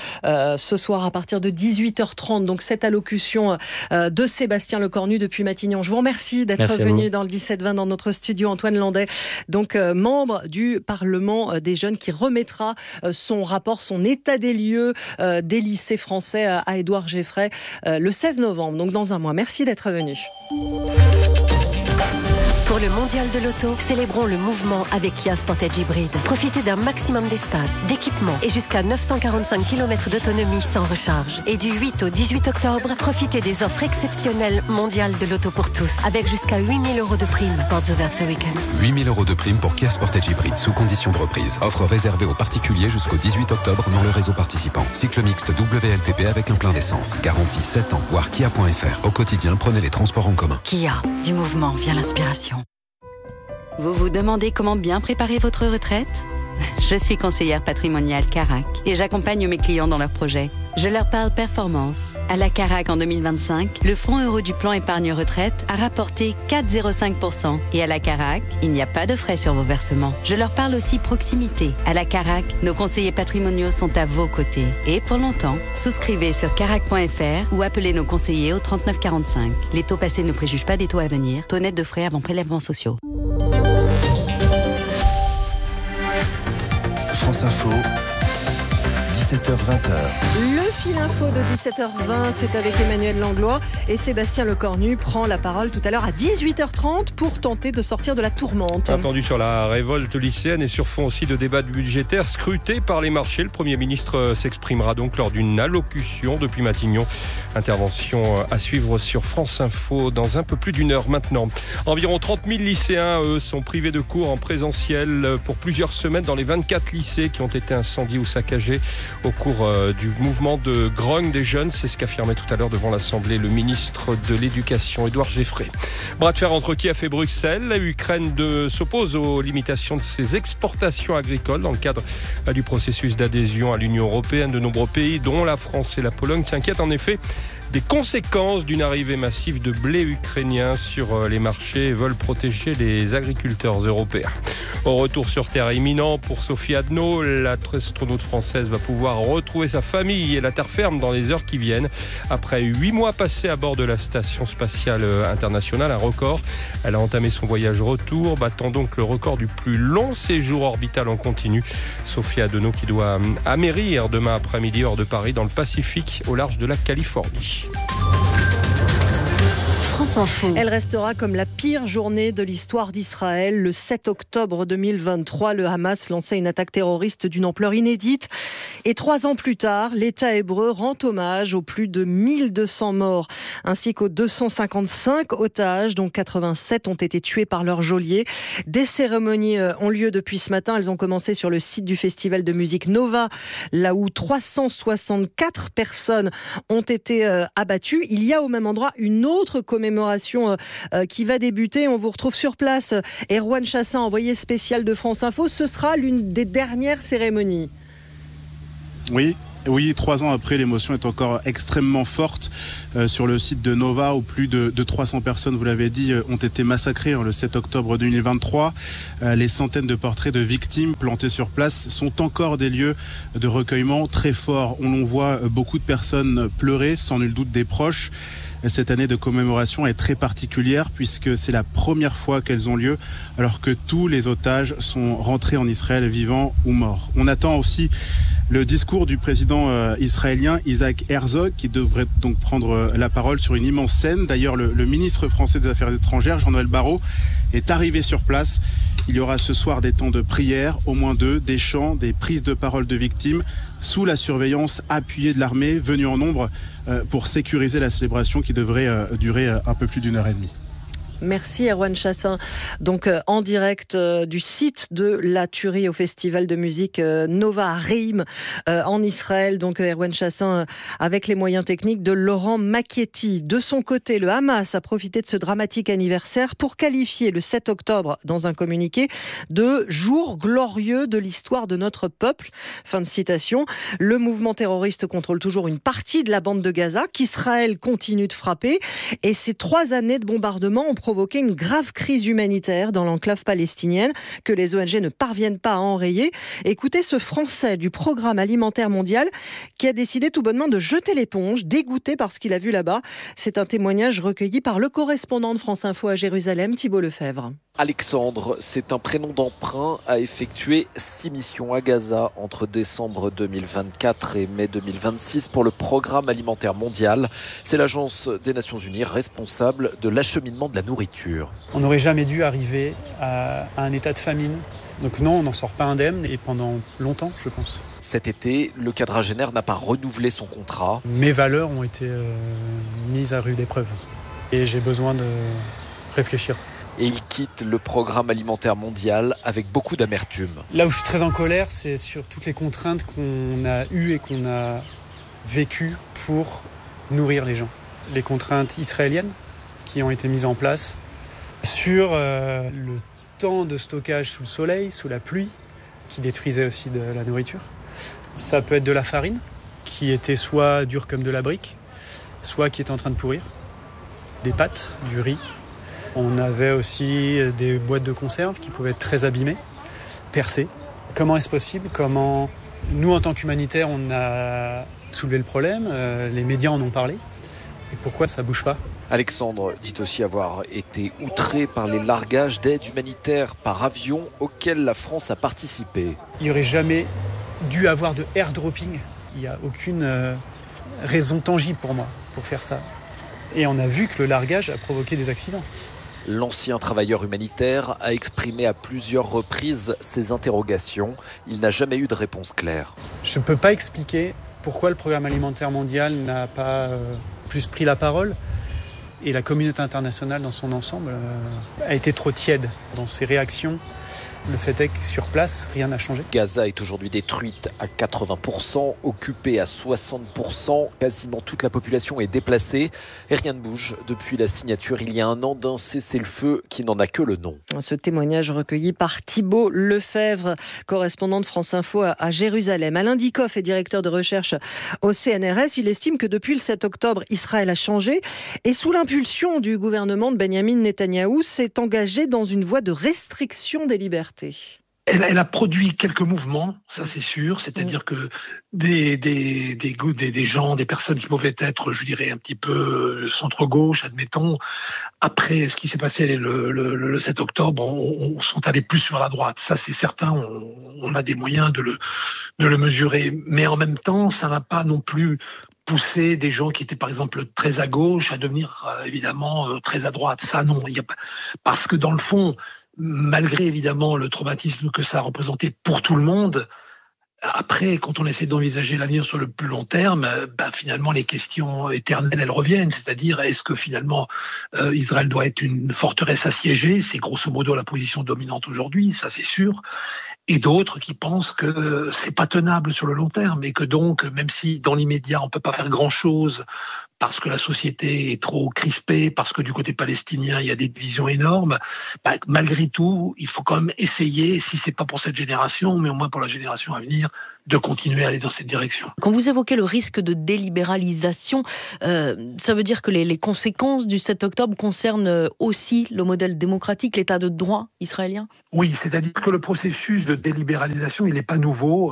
Speaker 12: ce soir à partir de 18h30. Donc, cette allocution de Sébastien Lecornu depuis Matignon. Je vous remercie d'être venu dans le 17-20 dans notre studio. Antoine Landais, donc membre du Parlement des jeunes qui remettra son rapport, son état des lieux des lycées français à Édouard Geffray le 16 novembre, donc dans un mois. Merci d'être venu.
Speaker 3: Pour le mondial de l'auto, célébrons le mouvement avec Kia Sportage Hybrid. Profitez d'un maximum d'espace, d'équipement et jusqu'à 945 km d'autonomie sans recharge. Et du 8 au 18 octobre, profitez des offres exceptionnelles mondiales de l'auto pour tous, avec jusqu'à 8 000 € de prime. Portes ouvertes ce week-end.
Speaker 4: 8 000 € de prime pour Kia Sportage Hybrid sous condition de reprise. Offre réservée aux particuliers jusqu'au 18 octobre dans le réseau participant. Cycle mixte WLTP avec un plein d'essence. Garantie 7 ans, voire kia.fr. Au quotidien, prenez les transports en commun.
Speaker 3: Kia, du mouvement vient l'inspiration.
Speaker 23: Vous vous demandez comment bien préparer votre retraite ? Je suis conseillère patrimoniale Carac et j'accompagne mes clients dans leurs projets. Je leur parle performance. À la Carac en 2025, le fonds euro du plan épargne retraite a rapporté 4,05%. Et à la Carac, il n'y a pas de frais sur vos versements. Je leur parle aussi proximité. À la Carac, nos conseillers patrimoniaux sont à vos côtés. Et pour longtemps, souscrivez sur carac.fr ou appelez nos conseillers au 39 45. Les taux passés ne préjugent pas des taux à venir. Taux net de frais avant prélèvements sociaux.
Speaker 4: France Info, 17h-20h.
Speaker 12: Le fil info de 17h20, c'est avec Emmanuel Langlois et Sébastien Lecornu prend la parole tout à l'heure à 18h30 pour tenter de sortir de la tourmente.
Speaker 24: Attendu sur la révolte lycéenne et sur fond aussi de débats budgétaires scrutés par les marchés. Le Premier ministre s'exprimera donc lors d'une allocution depuis Matignon. Intervention à suivre sur France Info dans un peu plus d'une heure maintenant. Environ 30 000 lycéens, eux, sont privés de cours en présentiel pour plusieurs semaines dans les 24 lycées qui ont été incendiés ou saccagés au cours du mouvement de grogne des jeunes. C'est ce qu'affirmait tout à l'heure devant l'Assemblée le ministre de l'Éducation, Édouard Geffray. Bras de fer entre Kiev et Bruxelles. L'Ukraine s'oppose aux limitations de ses exportations agricoles dans le cadre du processus d'adhésion à l'Union européenne. De nombreux pays, dont la France et la Pologne, s'inquiètent en effet des conséquences d'une arrivée massive de blé ukrainien sur les marchés et veulent protéger les agriculteurs européens. Au retour sur terre imminent pour Sophie Adno, l'astronaute française va pouvoir retrouver sa famille et la terre ferme dans les heures qui viennent. Après 8 mois passés à bord de la station spatiale internationale, un record. Elle a entamé son voyage retour, battant donc le record du plus long séjour orbital en continu. Sophie Adno qui doit amérir demain après-midi hors de Paris dans le Pacifique au large de la Californie.
Speaker 3: France Info.
Speaker 12: Elle restera comme la pire journée de l'histoire d'Israël. Le 7 octobre 2023, le Hamas lançait une attaque terroriste d'une ampleur inédite. Et 3 ans plus tard, l'État hébreu rend hommage aux plus de 1200 morts, ainsi qu'aux 255 otages, dont 87 ont été tués par leurs geôliers. Des cérémonies ont lieu depuis ce matin. Elles ont commencé sur le site du festival de musique Nova, là où 364 personnes ont été abattues. Il y a au même endroit une autre commémoration qui va débuter. On vous retrouve sur place. Erwan Chassin, envoyé spécial de France Info. Ce sera l'une des dernières cérémonies.
Speaker 5: Oui, 3 ans après, l'émotion est encore extrêmement forte sur le site de Nova où plus de 300 personnes, vous l'avez dit, ont été massacrées le 7 octobre 2023. Les centaines de portraits de victimes plantés sur place sont encore des lieux de recueillement très forts. On voit beaucoup de personnes pleurer, sans nul doute des proches. Cette année de commémoration est très particulière puisque c'est la première fois qu'elles ont lieu alors que tous les otages sont rentrés en Israël vivants ou morts. On attend aussi le discours du président israélien Isaac Herzog qui devrait donc prendre la parole sur une immense scène. D'ailleurs, le ministre français des Affaires étrangères, Jean-Noël Barrot, est arrivé sur place. Il y aura ce soir des temps de prière, au moins 2, des chants, des prises de parole de victimes, sous la surveillance appuyée de l'armée, venue en nombre pour sécuriser la célébration qui devrait durer un peu plus d'1 heure et demie.
Speaker 12: Merci Erwan Chassin. Donc en direct du site de la tuerie au festival de musique Nova Reim en Israël. Donc Erwan Chassin avec les moyens techniques de Laurent Macchietti. De son côté, le Hamas a profité de ce dramatique anniversaire pour qualifier le 7 octobre dans un communiqué de jour glorieux de l'histoire de notre peuple. Fin de citation. Le mouvement terroriste contrôle toujours une partie de la bande de Gaza qu'Israël continue de frapper et ces 3 années de bombardement ont provoqué une grave crise humanitaire dans l'enclave palestinienne que les ONG ne parviennent pas à enrayer. Écoutez ce Français du Programme alimentaire mondial qui a décidé tout bonnement de jeter l'éponge, dégoûté par ce qu'il a vu là-bas. C'est un témoignage recueilli par le correspondant de France Info à Jérusalem, Thibault Lefebvre.
Speaker 7: Alexandre, c'est un prénom d'emprunt, a effectué 6 missions à Gaza entre décembre 2024 et mai 2026 pour le Programme alimentaire mondial. C'est l'agence des Nations Unies responsable de l'acheminement de la nourriture.
Speaker 8: On n'aurait jamais dû arriver à un état de famine. Donc non, on n'en sort pas indemne et pendant longtemps, je pense.
Speaker 7: Cet été, le quadragénaire n'a pas renouvelé son contrat.
Speaker 8: Mes valeurs ont été mises à rude épreuve et j'ai besoin de réfléchir.
Speaker 7: Et il quitte le Programme alimentaire mondial avec beaucoup d'amertume.
Speaker 8: Là où je suis très en colère, c'est sur toutes les contraintes qu'on a eues et qu'on a vécues pour nourrir les gens. Les contraintes israéliennes qui ont été mises en place sur le temps de stockage sous le soleil, sous la pluie, qui détruisait aussi de la nourriture. Ça peut être de la farine, qui était soit dure comme de la brique, soit qui était en train de pourrir. Des pâtes, du riz. On avait aussi des boîtes de conserve qui pouvaient être très abîmées, percées. Comment est-ce possible ? Comment nous, en tant qu'humanitaires, on a soulevé le problème, les médias en ont parlé. Et pourquoi ça ne bouge pas ?
Speaker 7: Alexandre dit aussi avoir été outré par les largages d'aide humanitaire par avion auxquels la France a participé.
Speaker 8: Il n'y aurait jamais dû avoir de airdropping. Il n'y a aucune raison tangible pour moi pour faire ça. Et on a vu que le largage a provoqué des accidents.
Speaker 7: L'ancien travailleur humanitaire a exprimé à plusieurs reprises ses interrogations. Il n'a jamais eu de réponse claire.
Speaker 8: Je ne peux pas expliquer pourquoi le Programme alimentaire mondial n'a pas plus pris la parole. Et la communauté internationale dans son ensemble a été trop tiède dans ses réactions Le fait est que sur place, rien n'a changé.
Speaker 7: Gaza est aujourd'hui détruite à 80%, occupée à 60%. Quasiment toute la population est déplacée et rien ne bouge depuis la signature il y a un an d'un cessez-le-feu qui n'en a que le nom.
Speaker 12: Ce témoignage recueilli par Thibault Lefebvre, correspondant de France Info à Jérusalem. Alain Dikoff est directeur de recherche au CNRS. Il estime que depuis le 7 octobre, Israël a changé et sous l'impulsion du gouvernement de Benyamin Netanyahou, s'est engagé dans une voie de restriction des libertés.
Speaker 2: Elle a produit quelques mouvements, ça c'est sûr, c'est-à-dire que des gens, des personnes qui pouvaient être, je dirais, un petit peu centre-gauche, admettons, après ce qui s'est passé le 7 octobre, on sont allés plus sur la droite. Ça c'est certain, on a des moyens de le mesurer. Mais en même temps, ça n'a pas non plus poussé des gens qui étaient par exemple très à gauche à devenir évidemment très à droite. Ça non, parce que dans le fond, malgré évidemment le traumatisme que ça a représenté pour tout le monde, après, quand on essaie d'envisager l'avenir sur le plus long terme, finalement les questions éternelles, elles reviennent. C'est-à-dire, est-ce que finalement Israël doit être une forteresse assiégée ? C'est grosso modo la position dominante aujourd'hui, ça c'est sûr. Et d'autres qui pensent que c'est pas tenable sur le long terme et que donc, même si dans l'immédiat on peut pas faire grand-chose parce que la société est trop crispée, parce que du côté palestinien il y a des divisions énormes, malgré tout, il faut quand même essayer, si c'est pas pour cette génération, mais au moins pour la génération à venir, de continuer à aller dans cette direction.
Speaker 9: Quand vous évoquez le risque de délibéralisation, ça veut dire que les conséquences du 7 octobre concernent aussi le modèle démocratique, l'état de droit israélien ?
Speaker 2: Oui, c'est-à-dire que le processus de délibéralisation, il n'est pas nouveau.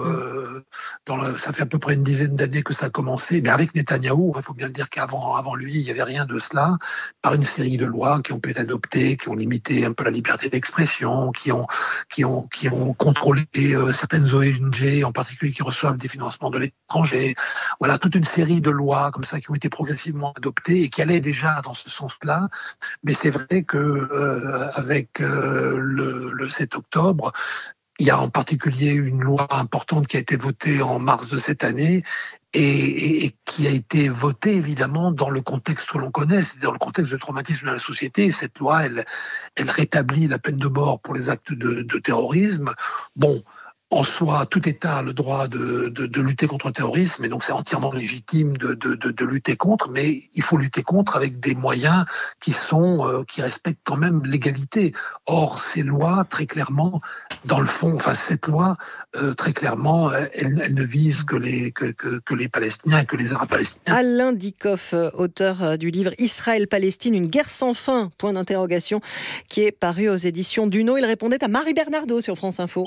Speaker 2: Ça fait à peu près une dizaine d'années que ça a commencé, mais avec Netanyahou, il faut bien le dire qu'avant lui, il n'y avait rien de cela, par une série de lois qui ont pu être adoptées, qui ont limité un peu la liberté d'expression, qui ont contrôlé certaines ONG, en particulier qui reçoivent des financements de l'étranger. Voilà, toute une série de lois comme ça qui ont été progressivement adoptées et qui allaient déjà dans ce sens-là. Mais c'est vrai que avec le 7 octobre, il y a en particulier une loi importante qui a été votée en mars de cette année et qui a été votée évidemment dans le contexte que l'on connaît, c'est-à-dire le contexte de traumatisme de la société. Cette loi, elle rétablit la peine de mort pour les actes de terrorisme. Bon, en soi, tout État a le droit de lutter contre le terrorisme, et donc c'est entièrement légitime de lutter contre, mais il faut lutter contre avec des moyens qui respectent quand même l'égalité. Or, ces lois, très clairement, dans le fond, cette loi, très clairement, elle ne vise que les Palestiniens et que les Arabes palestiniens.
Speaker 12: Alain Dikoff, auteur du livre Israël-Palestine, une guerre sans fin, point d'interrogation, qui est paru aux éditions Duno. Il répondait à Marie Bernardo sur France Info.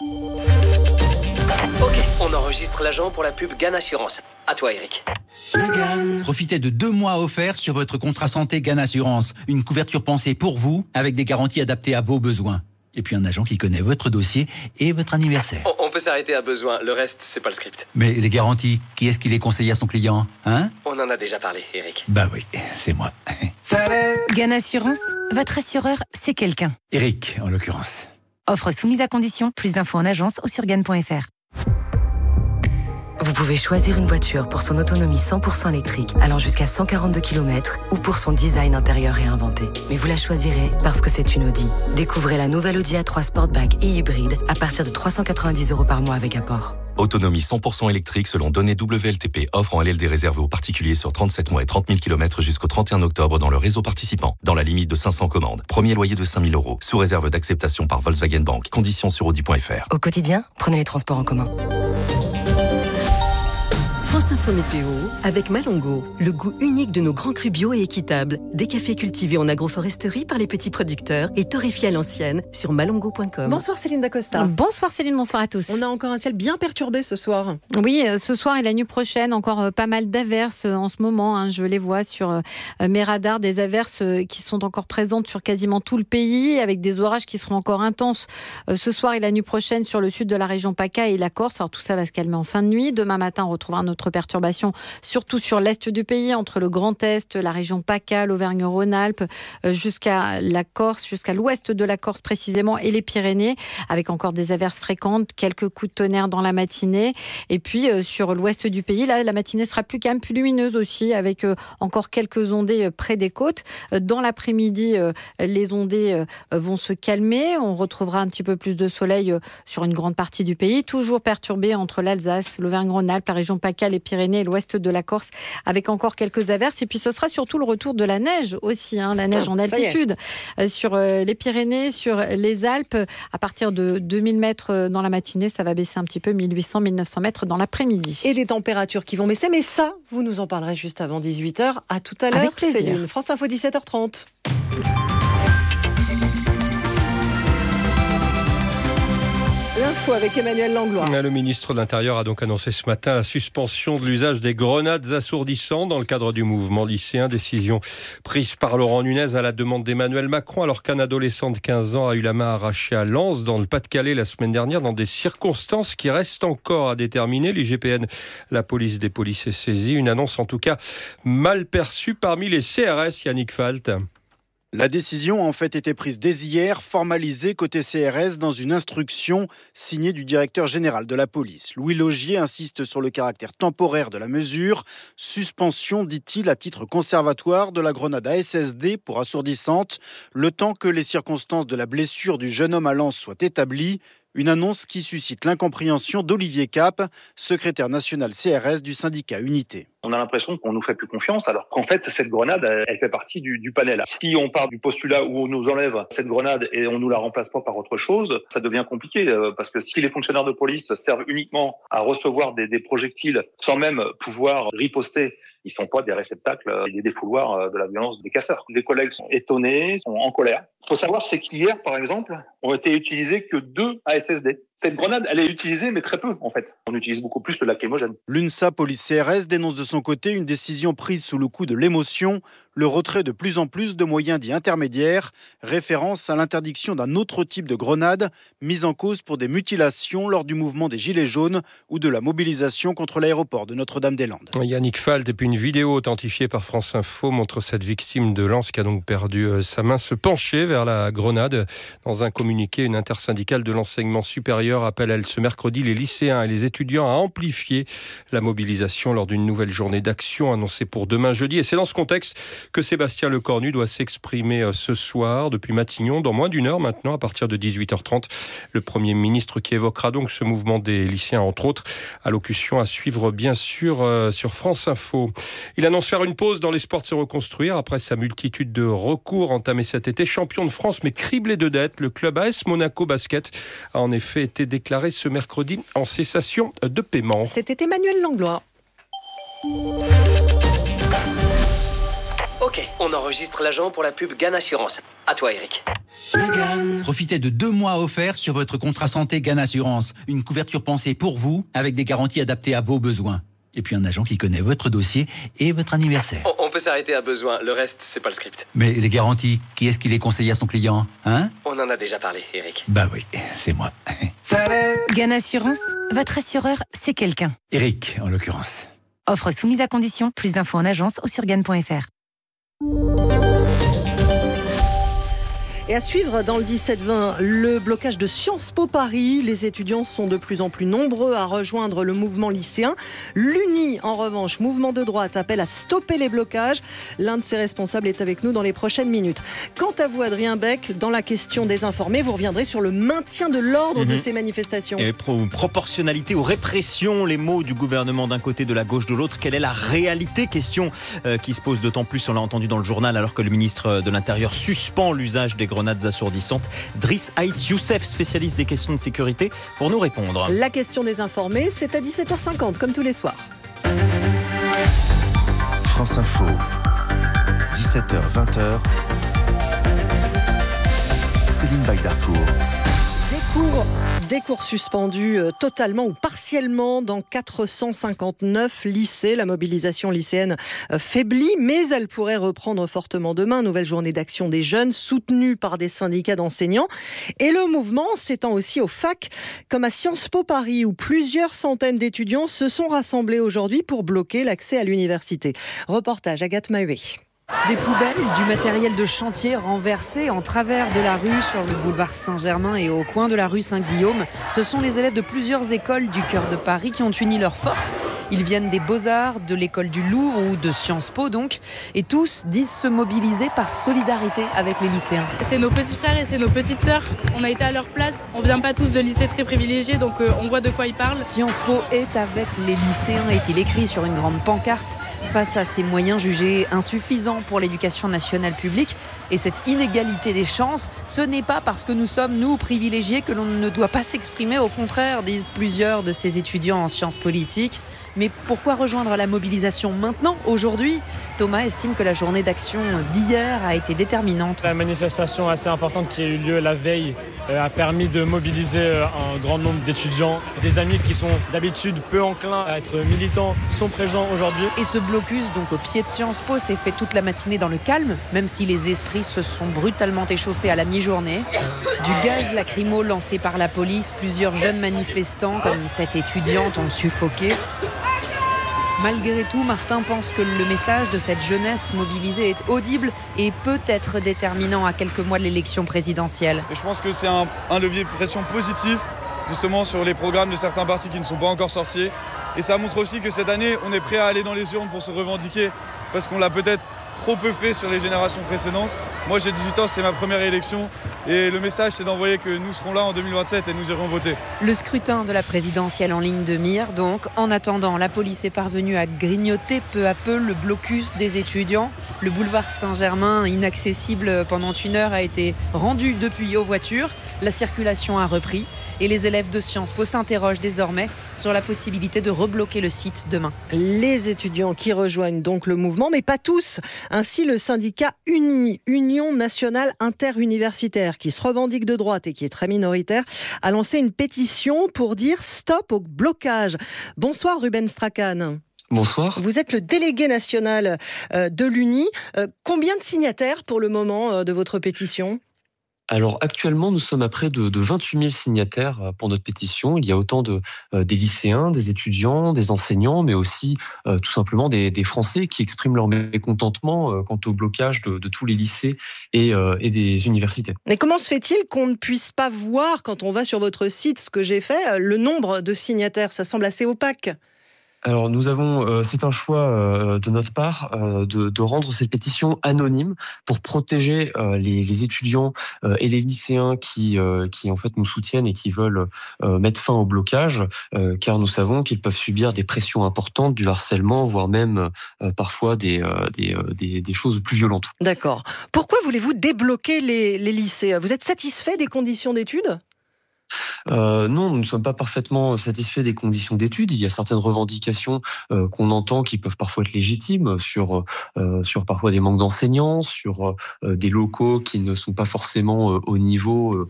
Speaker 10: Ok, on enregistre l'agent pour la pub GAN Assurance. À toi, Eric.
Speaker 11: Profitez de 2 mois offerts sur votre contrat santé GAN Assurance. Une couverture pensée pour vous, avec des garanties adaptées à vos besoins. Et puis un agent qui connaît votre dossier et votre anniversaire.
Speaker 10: On peut s'arrêter à besoin, le reste, c'est pas le script.
Speaker 11: Mais les garanties, qui est-ce qui les conseille à son client, hein ?
Speaker 10: On en a déjà parlé, Eric.
Speaker 11: Bah oui, c'est moi.
Speaker 25: GAN Assurance, votre assureur, c'est quelqu'un.
Speaker 11: Eric, en l'occurrence.
Speaker 25: Offre soumise à condition, plus d'infos en agence ou sur GAN.fr.
Speaker 26: Vous pouvez choisir une voiture pour son autonomie 100% électrique, allant jusqu'à 142 km, ou pour son design intérieur réinventé. Mais vous la choisirez parce que c'est une Audi. Découvrez la nouvelle Audi A3 Sportback et hybride à partir de 390 € par mois avec apport.
Speaker 27: Autonomie 100% électrique selon données WLTP. Offre en LLD réservée aux particuliers sur 37 mois et 30 000 km jusqu'au 31 octobre dans le réseau participant. Dans la limite de 500 commandes. Premier loyer de 5 000 €. Sous réserve d'acceptation par Volkswagen Bank. Conditions sur Audi.fr.
Speaker 26: Au quotidien, prenez les transports en commun.
Speaker 28: France Info Météo, avec Malongo, le goût unique de nos grands crus bio et équitables. Des cafés cultivés en agroforesterie par les petits producteurs et torréfiés à l'ancienne sur malongo.com.
Speaker 12: Bonsoir Céline Dacosta.
Speaker 29: Bonsoir Céline, bonsoir à tous.
Speaker 12: On a encore un ciel bien perturbé ce soir.
Speaker 29: Oui, ce soir et la nuit prochaine, encore pas mal d'averses en ce moment. Je les vois sur mes radars, des averses qui sont encore présentes sur quasiment tout le pays, avec des orages qui seront encore intenses ce soir et la nuit prochaine sur le sud de la région PACA et la Corse. Alors tout ça va se calmer en fin de nuit. Demain matin, on retrouvera notre d'autres perturbations, surtout sur l'est du pays, entre le Grand Est, la région PACA, l'Auvergne-Rhône-Alpes, jusqu'à la Corse, jusqu'à l'ouest de la Corse précisément, et les Pyrénées, avec encore des averses fréquentes, quelques coups de tonnerre dans la matinée. Et puis sur l'ouest du pays, là, la matinée sera plus calme, plus lumineuse aussi, avec encore quelques ondées près des côtes. Dans l'après-midi, les ondées vont se calmer. On retrouvera un petit peu plus de soleil sur une grande partie du pays, toujours perturbé entre l'Alsace, l'Auvergne-Rhône-Alpes, la région PACA, les Pyrénées et l'ouest de la Corse, avec encore quelques averses. Et puis ce sera surtout le retour de la neige aussi, la neige en altitude sur les Pyrénées, sur les Alpes. À partir de 2000 mètres dans la matinée, ça va baisser un petit peu, 1800, 1900 mètres dans l'après-midi.
Speaker 12: Et des températures qui vont baisser, mais ça, vous nous en parlerez juste avant 18h. À tout à l'heure.
Speaker 29: Avec plaisir.
Speaker 12: Céline, France Info, 17h30. L'info avec Emmanuel Langlois.
Speaker 24: Le ministre de l'Intérieur a donc annoncé ce matin la suspension de l'usage des grenades assourdissantes dans le cadre du mouvement lycéen. Décision prise par Laurent Nunez à la demande d'Emmanuel Macron, alors qu'un adolescent de 15 ans a eu la main arrachée à Lens, dans le Pas-de-Calais, la semaine dernière, dans des circonstances qui restent encore à déterminer. L'IGPN, la police des polices, est saisie. Une annonce en tout cas mal perçue parmi les CRS, Yannick Falt.
Speaker 13: La décision a en fait été prise dès hier, formalisée côté CRS dans une instruction signée du directeur général de la police. Louis Laugier insiste sur le caractère temporaire de la mesure. Suspension, dit-il, à titre conservatoire de la grenade à SSD pour assourdissante, le temps que les circonstances de la blessure du jeune homme à Lens soient établies. Une annonce qui suscite l'incompréhension d'Olivier Cap, secrétaire national CRS du syndicat Unité.
Speaker 14: On a l'impression qu'on nous fait plus confiance, alors qu'en fait, cette grenade, elle fait partie du panel. Si on part du postulat où on nous enlève cette grenade et on nous la remplace pas par autre chose, ça devient compliqué, parce que si les fonctionnaires de police servent uniquement à recevoir des projectiles sans même pouvoir riposter, ils sont pas des réceptacles et des défouloirs de la violence des casseurs. Les collègues sont étonnés, sont en colère. Il faut savoir, c'est qu'hier, par exemple, ont été utilisés que 2 ASSD. Cette grenade, elle est utilisée, mais très peu, en fait. On utilise beaucoup plus le lacrymogène.
Speaker 13: L'UNSA Police CRS dénonce de son côté une décision prise sous le coup de l'émotion, le retrait de plus en plus de moyens dits intermédiaires, référence à l'interdiction d'un autre type de grenade, mise en cause pour des mutilations lors du mouvement des Gilets jaunes ou de la mobilisation contre l'aéroport de Notre-Dame-des-Landes.
Speaker 24: Yannick Falt, et puis une vidéo authentifiée par France Info montre cette victime de Lens qui a donc perdu sa main se pencher vers la grenade. Dans un communiqué, une intersyndicale de l'enseignement supérieur appelle, elle, ce mercredi, les lycéens et les étudiants à amplifier la mobilisation lors d'une nouvelle journée d'action annoncée pour demain jeudi. Et c'est dans ce contexte que Sébastien Lecornu doit s'exprimer ce soir depuis Matignon, dans moins d'une heure maintenant, à partir de 18h30. Le Premier ministre qui évoquera donc ce mouvement des lycéens, entre autres. Allocution à suivre, bien sûr, sur France Info. Il annonce faire une pause dans les sports de se reconstruire après sa multitude de recours entamés cet été. Champion de France, mais criblé de dettes, le club AS Monaco Basket a en effet été déclaré ce mercredi en cessation de paiement.
Speaker 12: C'était Emmanuel Langlois.
Speaker 10: Ok, on enregistre l'agent pour la pub GAN Assurance. À toi, Eric.
Speaker 11: Profitez de 2 mois offerts sur votre contrat santé GAN Assurance. Une couverture pensée pour vous, avec des garanties adaptées à vos besoins. Et puis un agent qui connaît votre dossier et votre anniversaire.
Speaker 10: On peut s'arrêter à besoin, le reste, c'est pas le script.
Speaker 11: Mais les garanties, qui est-ce qui les conseille à son client, hein?
Speaker 10: On en a déjà parlé, Eric.
Speaker 11: Bah oui, c'est moi.
Speaker 25: GAN Assurance, votre assureur, c'est quelqu'un.
Speaker 11: Eric, en l'occurrence.
Speaker 25: Offre soumise à condition, plus d'infos en agence ou sur GAN.fr.
Speaker 12: Et à suivre dans le 17-20, le blocage de Sciences Po Paris. Les étudiants sont de plus en plus nombreux à rejoindre le mouvement lycéen. L'UNI, en revanche, mouvement de droite, appelle à stopper les blocages. L'un de ses responsables est avec nous dans les prochaines minutes. Quant à vous, Adrien Beck, dans la question des informés, vous reviendrez sur le maintien de l'ordre de ces manifestations.
Speaker 15: Et proportionnalité aux répressions, les mots du gouvernement d'un côté, de la gauche de l'autre. Quelle est la réalité? Question qui se pose d'autant plus, on l'a entendu dans le journal, alors que le ministre de l'Intérieur suspend l'usage des grenades assourdissantes. Driss Ait Youssef, spécialiste des questions de sécurité, pour nous répondre.
Speaker 12: La question des informés, c'est à 17h50, comme tous les soirs.
Speaker 16: France Info, 17h, 20h. Céline Bagdarcourt.
Speaker 12: Des cours suspendus totalement ou partiellement dans 459 lycées. La mobilisation lycéenne faiblit, mais elle pourrait reprendre fortement demain. Nouvelle journée d'action des jeunes, soutenue par des syndicats d'enseignants. Et le mouvement s'étend aussi aux facs, comme à Sciences Po Paris, où plusieurs centaines d'étudiants se sont rassemblés aujourd'hui pour bloquer l'accès à l'université. Reportage Agathe Maheué.
Speaker 1: Des poubelles, du matériel de chantier renversé en travers de la rue sur le boulevard Saint-Germain et au coin de la rue Saint-Guillaume. Ce sont les élèves de plusieurs écoles du cœur de Paris qui ont uni leurs forces. Ils viennent des Beaux-Arts, de l'école du Louvre ou de Sciences Po donc. Et tous disent se mobiliser par solidarité avec les lycéens.
Speaker 6: C'est nos petits frères et c'est nos petites sœurs. On a été à leur place. On vient pas tous de lycées très privilégiés, donc on voit de quoi ils parlent.
Speaker 1: Sciences Po est avec les lycéens, est-il écrit sur une grande pancarte. Face à ces moyens jugés insuffisants pour l'éducation nationale publique et cette inégalité des chances, ce n'est pas parce que nous sommes, nous, privilégiés que l'on ne doit pas s'exprimer. Au contraire, disent plusieurs de ces étudiants en sciences politiques. Mais pourquoi rejoindre la mobilisation maintenant, aujourd'hui ? Thomas estime que la journée d'action d'hier a été déterminante.
Speaker 16: La manifestation assez importante qui a eu lieu la veille a permis de mobiliser un grand nombre d'étudiants. Des amis qui sont d'habitude peu enclins à être militants sont présents aujourd'hui.
Speaker 1: Et ce blocus, donc au pied de Sciences Po, s'est fait toute la matinée dans le calme, même si les esprits se sont brutalement échauffés à la mi-journée. Du gaz lacrymo lancé par la police, plusieurs jeunes manifestants, comme cette étudiante, ont suffoqué. Malgré tout, Martin pense que le message de cette jeunesse mobilisée est audible et peut être déterminant à quelques mois de l'élection présidentielle.
Speaker 17: Et je pense que c'est un levier de pression positif, justement sur les programmes de certains partis qui ne sont pas encore sortis. Et ça montre aussi que cette année, on est prêt à aller dans les urnes pour se revendiquer, parce qu'on l'a peut-être trop peu fait sur les générations précédentes. Moi j'ai 18 ans, c'est ma première élection et le message c'est d'envoyer que nous serons là en 2027 et nous irons voter.
Speaker 1: Le scrutin de la présidentielle en ligne de mire donc. En attendant, la police est parvenue à grignoter peu à peu le blocus des étudiants. Le boulevard Saint-Germain, inaccessible pendant 1 heure, a été rendu depuis aux voitures. La circulation a repris et les élèves de Sciences Po s'interrogent désormais sur la possibilité de rebloquer le site demain.
Speaker 12: Les étudiants qui rejoignent donc le mouvement, mais pas tous. Ainsi, le syndicat UNI, Union nationale interuniversitaire, qui se revendique de droite et qui est très minoritaire, a lancé une pétition pour dire stop au blocage. Bonsoir Ruben Strachan.
Speaker 18: Bonsoir.
Speaker 12: Vous êtes le délégué national de l'UNI. Combien de signataires pour le moment de votre pétition ?
Speaker 18: Alors actuellement, nous sommes à près de 28 000 signataires pour notre pétition. Il y a autant des lycéens, des étudiants, des enseignants, mais aussi tout simplement des Français qui expriment leur mécontentement quant au blocage de tous les lycées et des universités.
Speaker 12: Mais comment se fait-il qu'on ne puisse pas voir, quand on va sur votre site, ce que j'ai fait, le nombre de signataires ? Ça semble assez opaque.
Speaker 18: Alors nous avons, c'est un choix de notre part de rendre cette pétition anonyme pour protéger les étudiants et les lycéens qui en fait nous soutiennent et qui veulent mettre fin au blocage, car nous savons qu'ils peuvent subir des pressions importantes, du harcèlement, voire même parfois des choses plus violentes.
Speaker 12: D'accord. Pourquoi voulez-vous débloquer les lycées ? Vous êtes satisfait des conditions d'études ?
Speaker 18: Non, nous ne sommes pas parfaitement satisfaits des conditions d'études. Il y a certaines revendications qu'on entend qui peuvent parfois être légitimes sur parfois des manques d'enseignants, sur des locaux qui ne sont pas forcément au niveau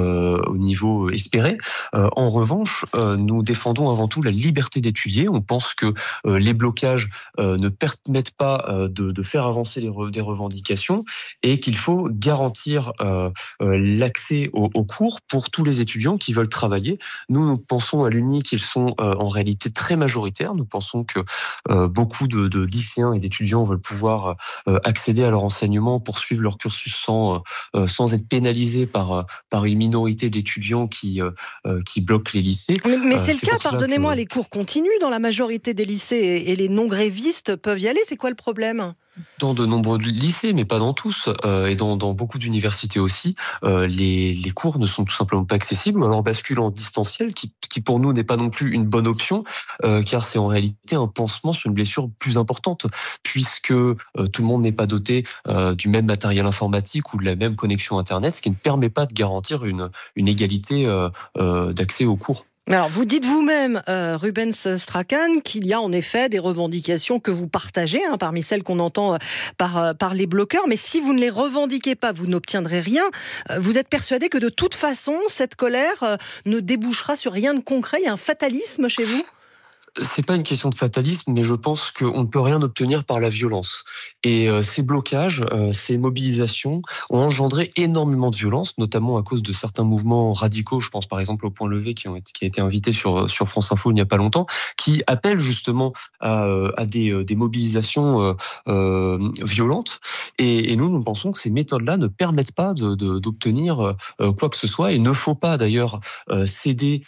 Speaker 18: espéré. En revanche, nous défendons avant tout la liberté d'étudier. On pense que les blocages ne permettent pas de faire avancer des revendications et qu'il faut garantir l'accès aux cours pour tous les étudiants qui veulent travailler. Nous pensons à l'UNI qu'ils sont en réalité très majoritaires. Nous pensons que beaucoup de lycéens et d'étudiants veulent pouvoir accéder à leur enseignement, poursuivre leur cursus sans être pénalisés par une minorité d'étudiants qui bloquent les lycées.
Speaker 12: Mais c'est le cas, pardonnez-moi, les cours continuent dans la majorité des lycées et les non-grévistes peuvent y aller. C'est quoi le problème ?
Speaker 18: Dans de nombreux lycées, mais pas dans tous, et dans beaucoup d'universités aussi, les cours ne sont tout simplement pas accessibles, ou alors basculent en distanciel, qui pour nous n'est pas non plus une bonne option, car c'est en réalité un pansement sur une blessure plus importante, puisque tout le monde n'est pas doté du même matériel informatique ou de la même connexion Internet, ce qui ne permet pas de garantir une égalité d'accès aux cours.
Speaker 12: Alors, vous dites vous-même, Rubens Strachan, qu'il y a en effet des revendications que vous partagez, parmi celles qu'on entend par les bloqueurs, mais si vous ne les revendiquez pas, vous n'obtiendrez rien. Vous êtes persuadé que de toute façon, cette colère ne débouchera sur rien de concret? Il y a un fatalisme chez vous?
Speaker 18: C'est pas une question de fatalisme, mais je pense qu'on ne peut rien obtenir par la violence. Et ces blocages, ces mobilisations ont engendré énormément de violence, notamment à cause de certains mouvements radicaux. Je pense par exemple au Point Levé qui a été invité sur France Info il n'y a pas longtemps, qui appellent justement à des mobilisations violentes. Et nous pensons que ces méthodes-là ne permettent pas d'obtenir quoi que ce soit. Et il ne faut pas d'ailleurs céder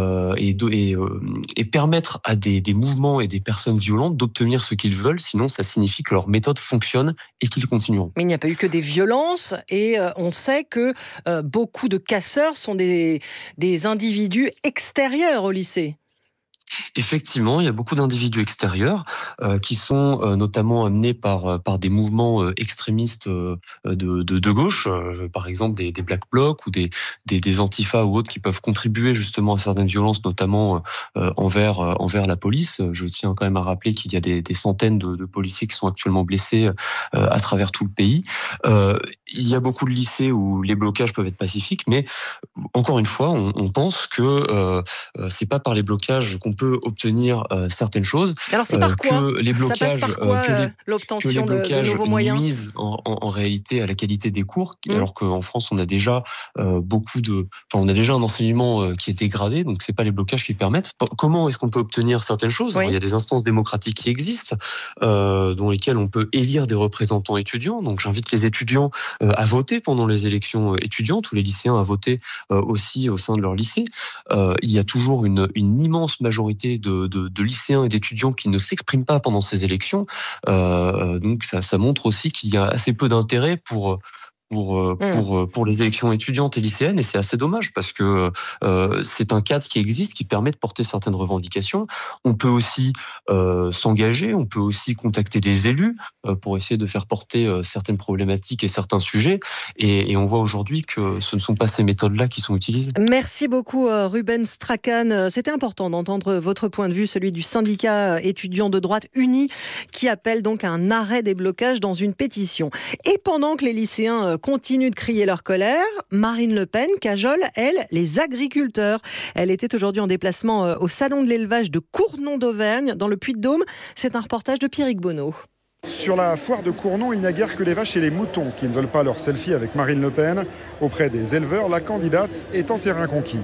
Speaker 18: et permettre à des mouvements et des personnes violentes d'obtenir ce qu'ils veulent, sinon ça signifie que leur méthode fonctionne et qu'ils continueront.
Speaker 12: Mais il n'y a pas eu que des violences et on sait que beaucoup de casseurs sont des individus extérieurs au lycée.
Speaker 18: Effectivement, il y a beaucoup d'individus extérieurs qui sont notamment amenés par des mouvements extrémistes de gauche, par exemple des Black Blocs ou des Antifa ou autres qui peuvent contribuer justement à certaines violences, notamment envers la police. Je tiens quand même à rappeler qu'il y a des centaines de policiers qui sont actuellement blessés à travers tout le pays. Il y a beaucoup de lycées où les blocages peuvent être pacifiques, mais encore une fois, on pense que c'est pas par les blocages qu'on peut obtenir certaines choses.
Speaker 12: Alors c'est par quoi
Speaker 18: que les blocages,
Speaker 12: ça passe par quoi l'obtention de nouveaux moyens
Speaker 18: nuisent en réalité à la qualité des cours, alors qu'en France on a déjà on a déjà un enseignement qui est dégradé, donc c'est pas les blocages qui permettent. Comment est-ce qu'on peut obtenir certaines choses? Alors, il y a des instances démocratiques qui existent, dans lesquelles on peut élire des représentants étudiants. Donc j'invite les étudiants à voter pendant les élections étudiantes, ou les lycéens à voter aussi au sein de leur lycée. Il y a toujours une immense majorité de lycéens et d'étudiants qui ne s'expriment pas pendant ces élections. Donc ça montre aussi qu'il y a assez peu d'intérêt pour les élections étudiantes et lycéennes, et c'est assez dommage parce que c'est un cadre qui existe, qui permet de porter certaines revendications. On peut aussi s'engager, on peut aussi contacter des élus pour essayer de faire porter certaines problématiques et certains sujets, et on voit aujourd'hui que ce ne sont pas ces méthodes-là qui sont utilisées.
Speaker 12: Merci beaucoup Rubens Strachan. C'était important d'entendre votre point de vue, celui du syndicat étudiant de droite uni qui appelle donc à un arrêt des blocages dans une pétition. Et pendant que les lycéens continuent de crier leur colère, Marine Le Pen cajole, elle, les agriculteurs. Elle était aujourd'hui en déplacement au salon de l'élevage de Cournon d'Auvergne, dans le Puy-de-Dôme. C'est un reportage de Pierrick Bonneau.
Speaker 3: Sur la foire de Cournon, il n'y a guère que les vaches et les moutons qui ne veulent pas leur selfie avec Marine Le Pen. Auprès des éleveurs, la candidate est en terrain conquis.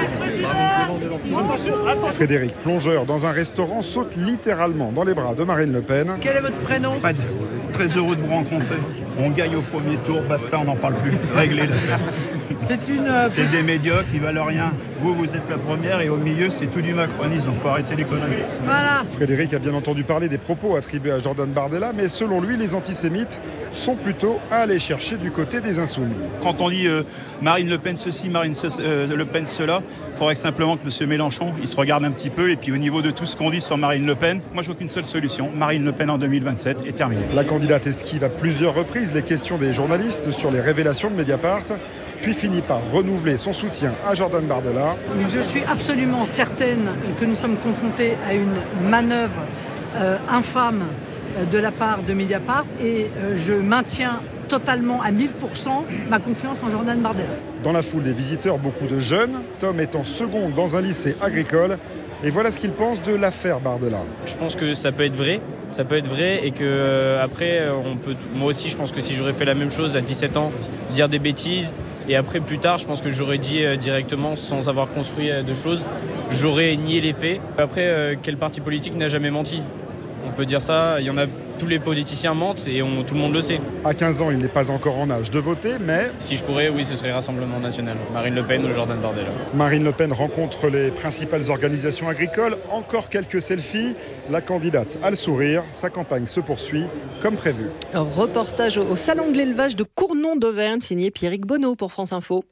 Speaker 3: Frédéric, plongeur dans un restaurant, saute littéralement dans les bras de Marine Le Pen.
Speaker 4: Quel est votre prénom?
Speaker 5: Fred. Très heureux de vous rencontrer. On gagne au premier tour, basta, on n'en parle plus. Réglez l'affaire. C'est des médiocres, ils valent rien. Vous êtes la première et au milieu, c'est tout du macronisme, donc il faut arrêter les conneries.
Speaker 4: Voilà.
Speaker 3: Frédéric a bien entendu parler des propos attribués à Jordan Bardella, mais selon lui, les antisémites sont plutôt à aller chercher du côté des insoumis.
Speaker 5: Quand on dit Marine Le Pen ceci, Marine Le Pen cela, il faudrait que simplement que M. Mélenchon il se regarde un petit peu, et puis au niveau de tout ce qu'on dit sur Marine Le Pen, moi je vois qu'une seule solution, Marine Le Pen en 2027 est terminée.
Speaker 3: La candidate esquive à plusieurs reprises les questions des journalistes sur les révélations de Mediapart, puis finit par renouveler son soutien à Jordan Bardella.
Speaker 4: Je suis absolument certaine que nous sommes confrontés à une manœuvre infâme de la part de Mediapart, et je maintiens totalement à 1000% ma confiance en Jordan Bardella.
Speaker 3: Dans la foule des visiteurs, beaucoup de jeunes, Tom est en seconde dans un lycée agricole. Et voilà ce qu'il pense de l'affaire Bardella.
Speaker 8: Je pense que ça peut être vrai, et que après moi aussi je pense que si j'aurais fait la même chose à 17 ans, dire des bêtises, et après plus tard je pense que j'aurais dit directement sans avoir construit de choses, j'aurais nié les faits. Après quel parti politique n'a jamais menti? On peut dire ça, il y en a, tous les politiciens mentent et tout le monde le sait.
Speaker 3: À 15 ans, il n'est pas encore en âge de voter, mais...
Speaker 8: Si je pourrais, oui, ce serait Rassemblement National. Marine Le Pen ou Jordan Bardella.
Speaker 3: Marine Le Pen rencontre les principales organisations agricoles. Encore quelques selfies. La candidate a le sourire. Sa campagne se poursuit comme prévu.
Speaker 12: Un reportage au salon de l'élevage de Cournon d'Auvergne, signé Pierrick Bonneau pour France Info.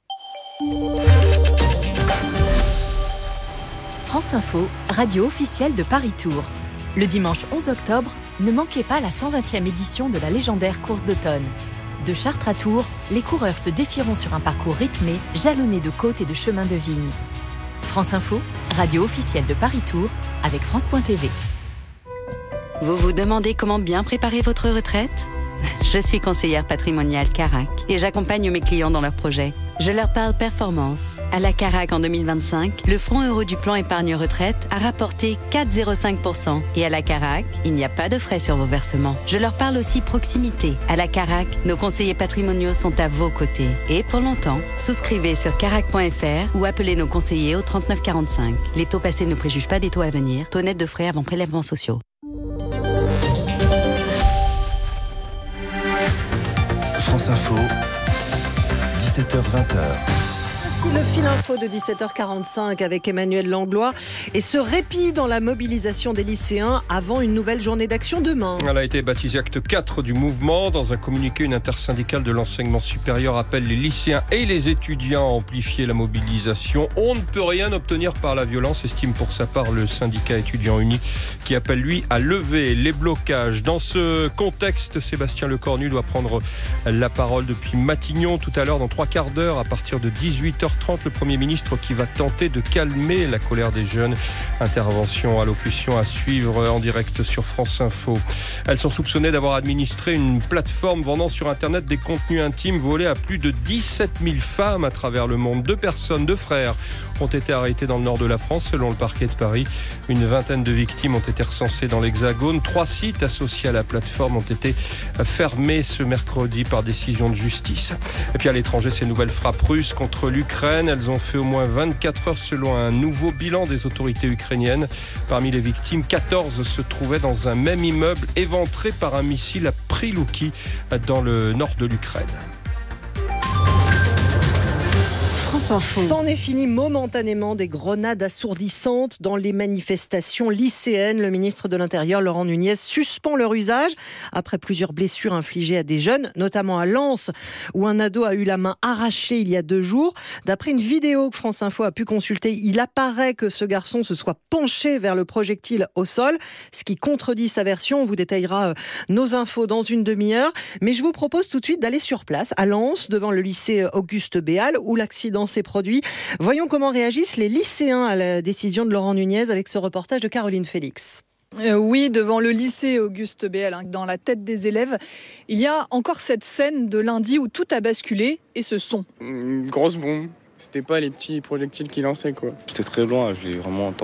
Speaker 25: France Info, radio officielle de Paris Tour. Le dimanche 11 octobre, ne manquez pas la 120e édition de la légendaire course d'automne. De Chartres à Tours, les coureurs se défieront sur un parcours rythmé, jalonné de côtes et de chemins de vigne. France Info, radio officielle de Paris Tour, avec France.tv.
Speaker 26: Vous vous demandez comment bien préparer votre retraite ? Je suis conseillère patrimoniale Carac et j'accompagne mes clients dans leurs projets. Je leur parle performance. À la Carac en 2025, le fonds euro du plan épargne retraite a rapporté 4,05%. Et à la Carac, il n'y a pas de frais sur vos versements. Je leur parle aussi proximité. À la Carac, nos conseillers patrimoniaux sont à vos côtés. Et pour longtemps, souscrivez sur carac.fr ou appelez nos conseillers au 39 45. Les taux passés ne préjugent pas des taux à venir. Taux net de frais avant prélèvements sociaux.
Speaker 2: France Info, 17h-20h.
Speaker 12: Voici le fil info de 17h45 avec Emmanuel Langlois et ce répit dans la mobilisation des lycéens avant une nouvelle journée d'action demain.
Speaker 24: Elle a été baptisée acte 4 du mouvement. Dans un communiqué, une intersyndicale de l'enseignement supérieur appelle les lycéens et les étudiants à amplifier la mobilisation. On ne peut rien obtenir par la violence, estime pour sa part le syndicat étudiant uni qui appelle lui à lever les blocages. Dans ce contexte, Sébastien Lecornu doit prendre la parole depuis Matignon tout à l'heure dans 3 quarts d'heure à partir de 18h30. Le Premier ministre qui va tenter de calmer la colère des jeunes. Intervention, allocution à suivre en direct sur France Info. Elles sont soupçonnées d'avoir administré une plateforme vendant sur Internet des contenus intimes volés à plus de 17 000 femmes à travers le monde. 2 personnes, 2 frères, ont été arrêtés dans le nord de la France selon le parquet de Paris. Une vingtaine de victimes ont été recensées dans l'Hexagone. 3 sites associés à la plateforme ont été fermés ce mercredi par décision de justice. Et puis à l'étranger, ces nouvelles frappes russes contre l'Ukraine. Elles ont fait au moins 24 heures selon un nouveau bilan des autorités ukrainiennes. Parmi les victimes, 14 se trouvaient dans un même immeuble éventré par un missile à Prilouki dans le nord de l'Ukraine.
Speaker 12: C'en est fini momentanément des grenades assourdissantes dans les manifestations lycéennes. Le ministre de l'Intérieur, Laurent Nunez, suspend leur usage après plusieurs blessures infligées à des jeunes, notamment à Lens, où un ado a eu la main arrachée il y a 2 jours. D'après une vidéo que France Info a pu consulter, il apparaît que ce garçon se soit penché vers le projectile au sol, ce qui contredit sa version. On vous détaillera nos infos dans une demi-heure. Mais je vous propose tout de suite d'aller sur place, à Lens, devant le lycée Auguste Béal, où l'accident s'est produit. Voyons comment réagissent les lycéens à la décision de Laurent Nunez avec ce reportage de Caroline Félix.
Speaker 7: Oui, devant le lycée Auguste Béal, dans la tête des élèves, il y a encore cette scène de lundi où tout a basculé et ce son.
Speaker 9: Une grosse bombe. C'était pas les petits projectiles qu'il lançait, quoi.
Speaker 19: J'étais très loin, je l'ai vraiment entendu.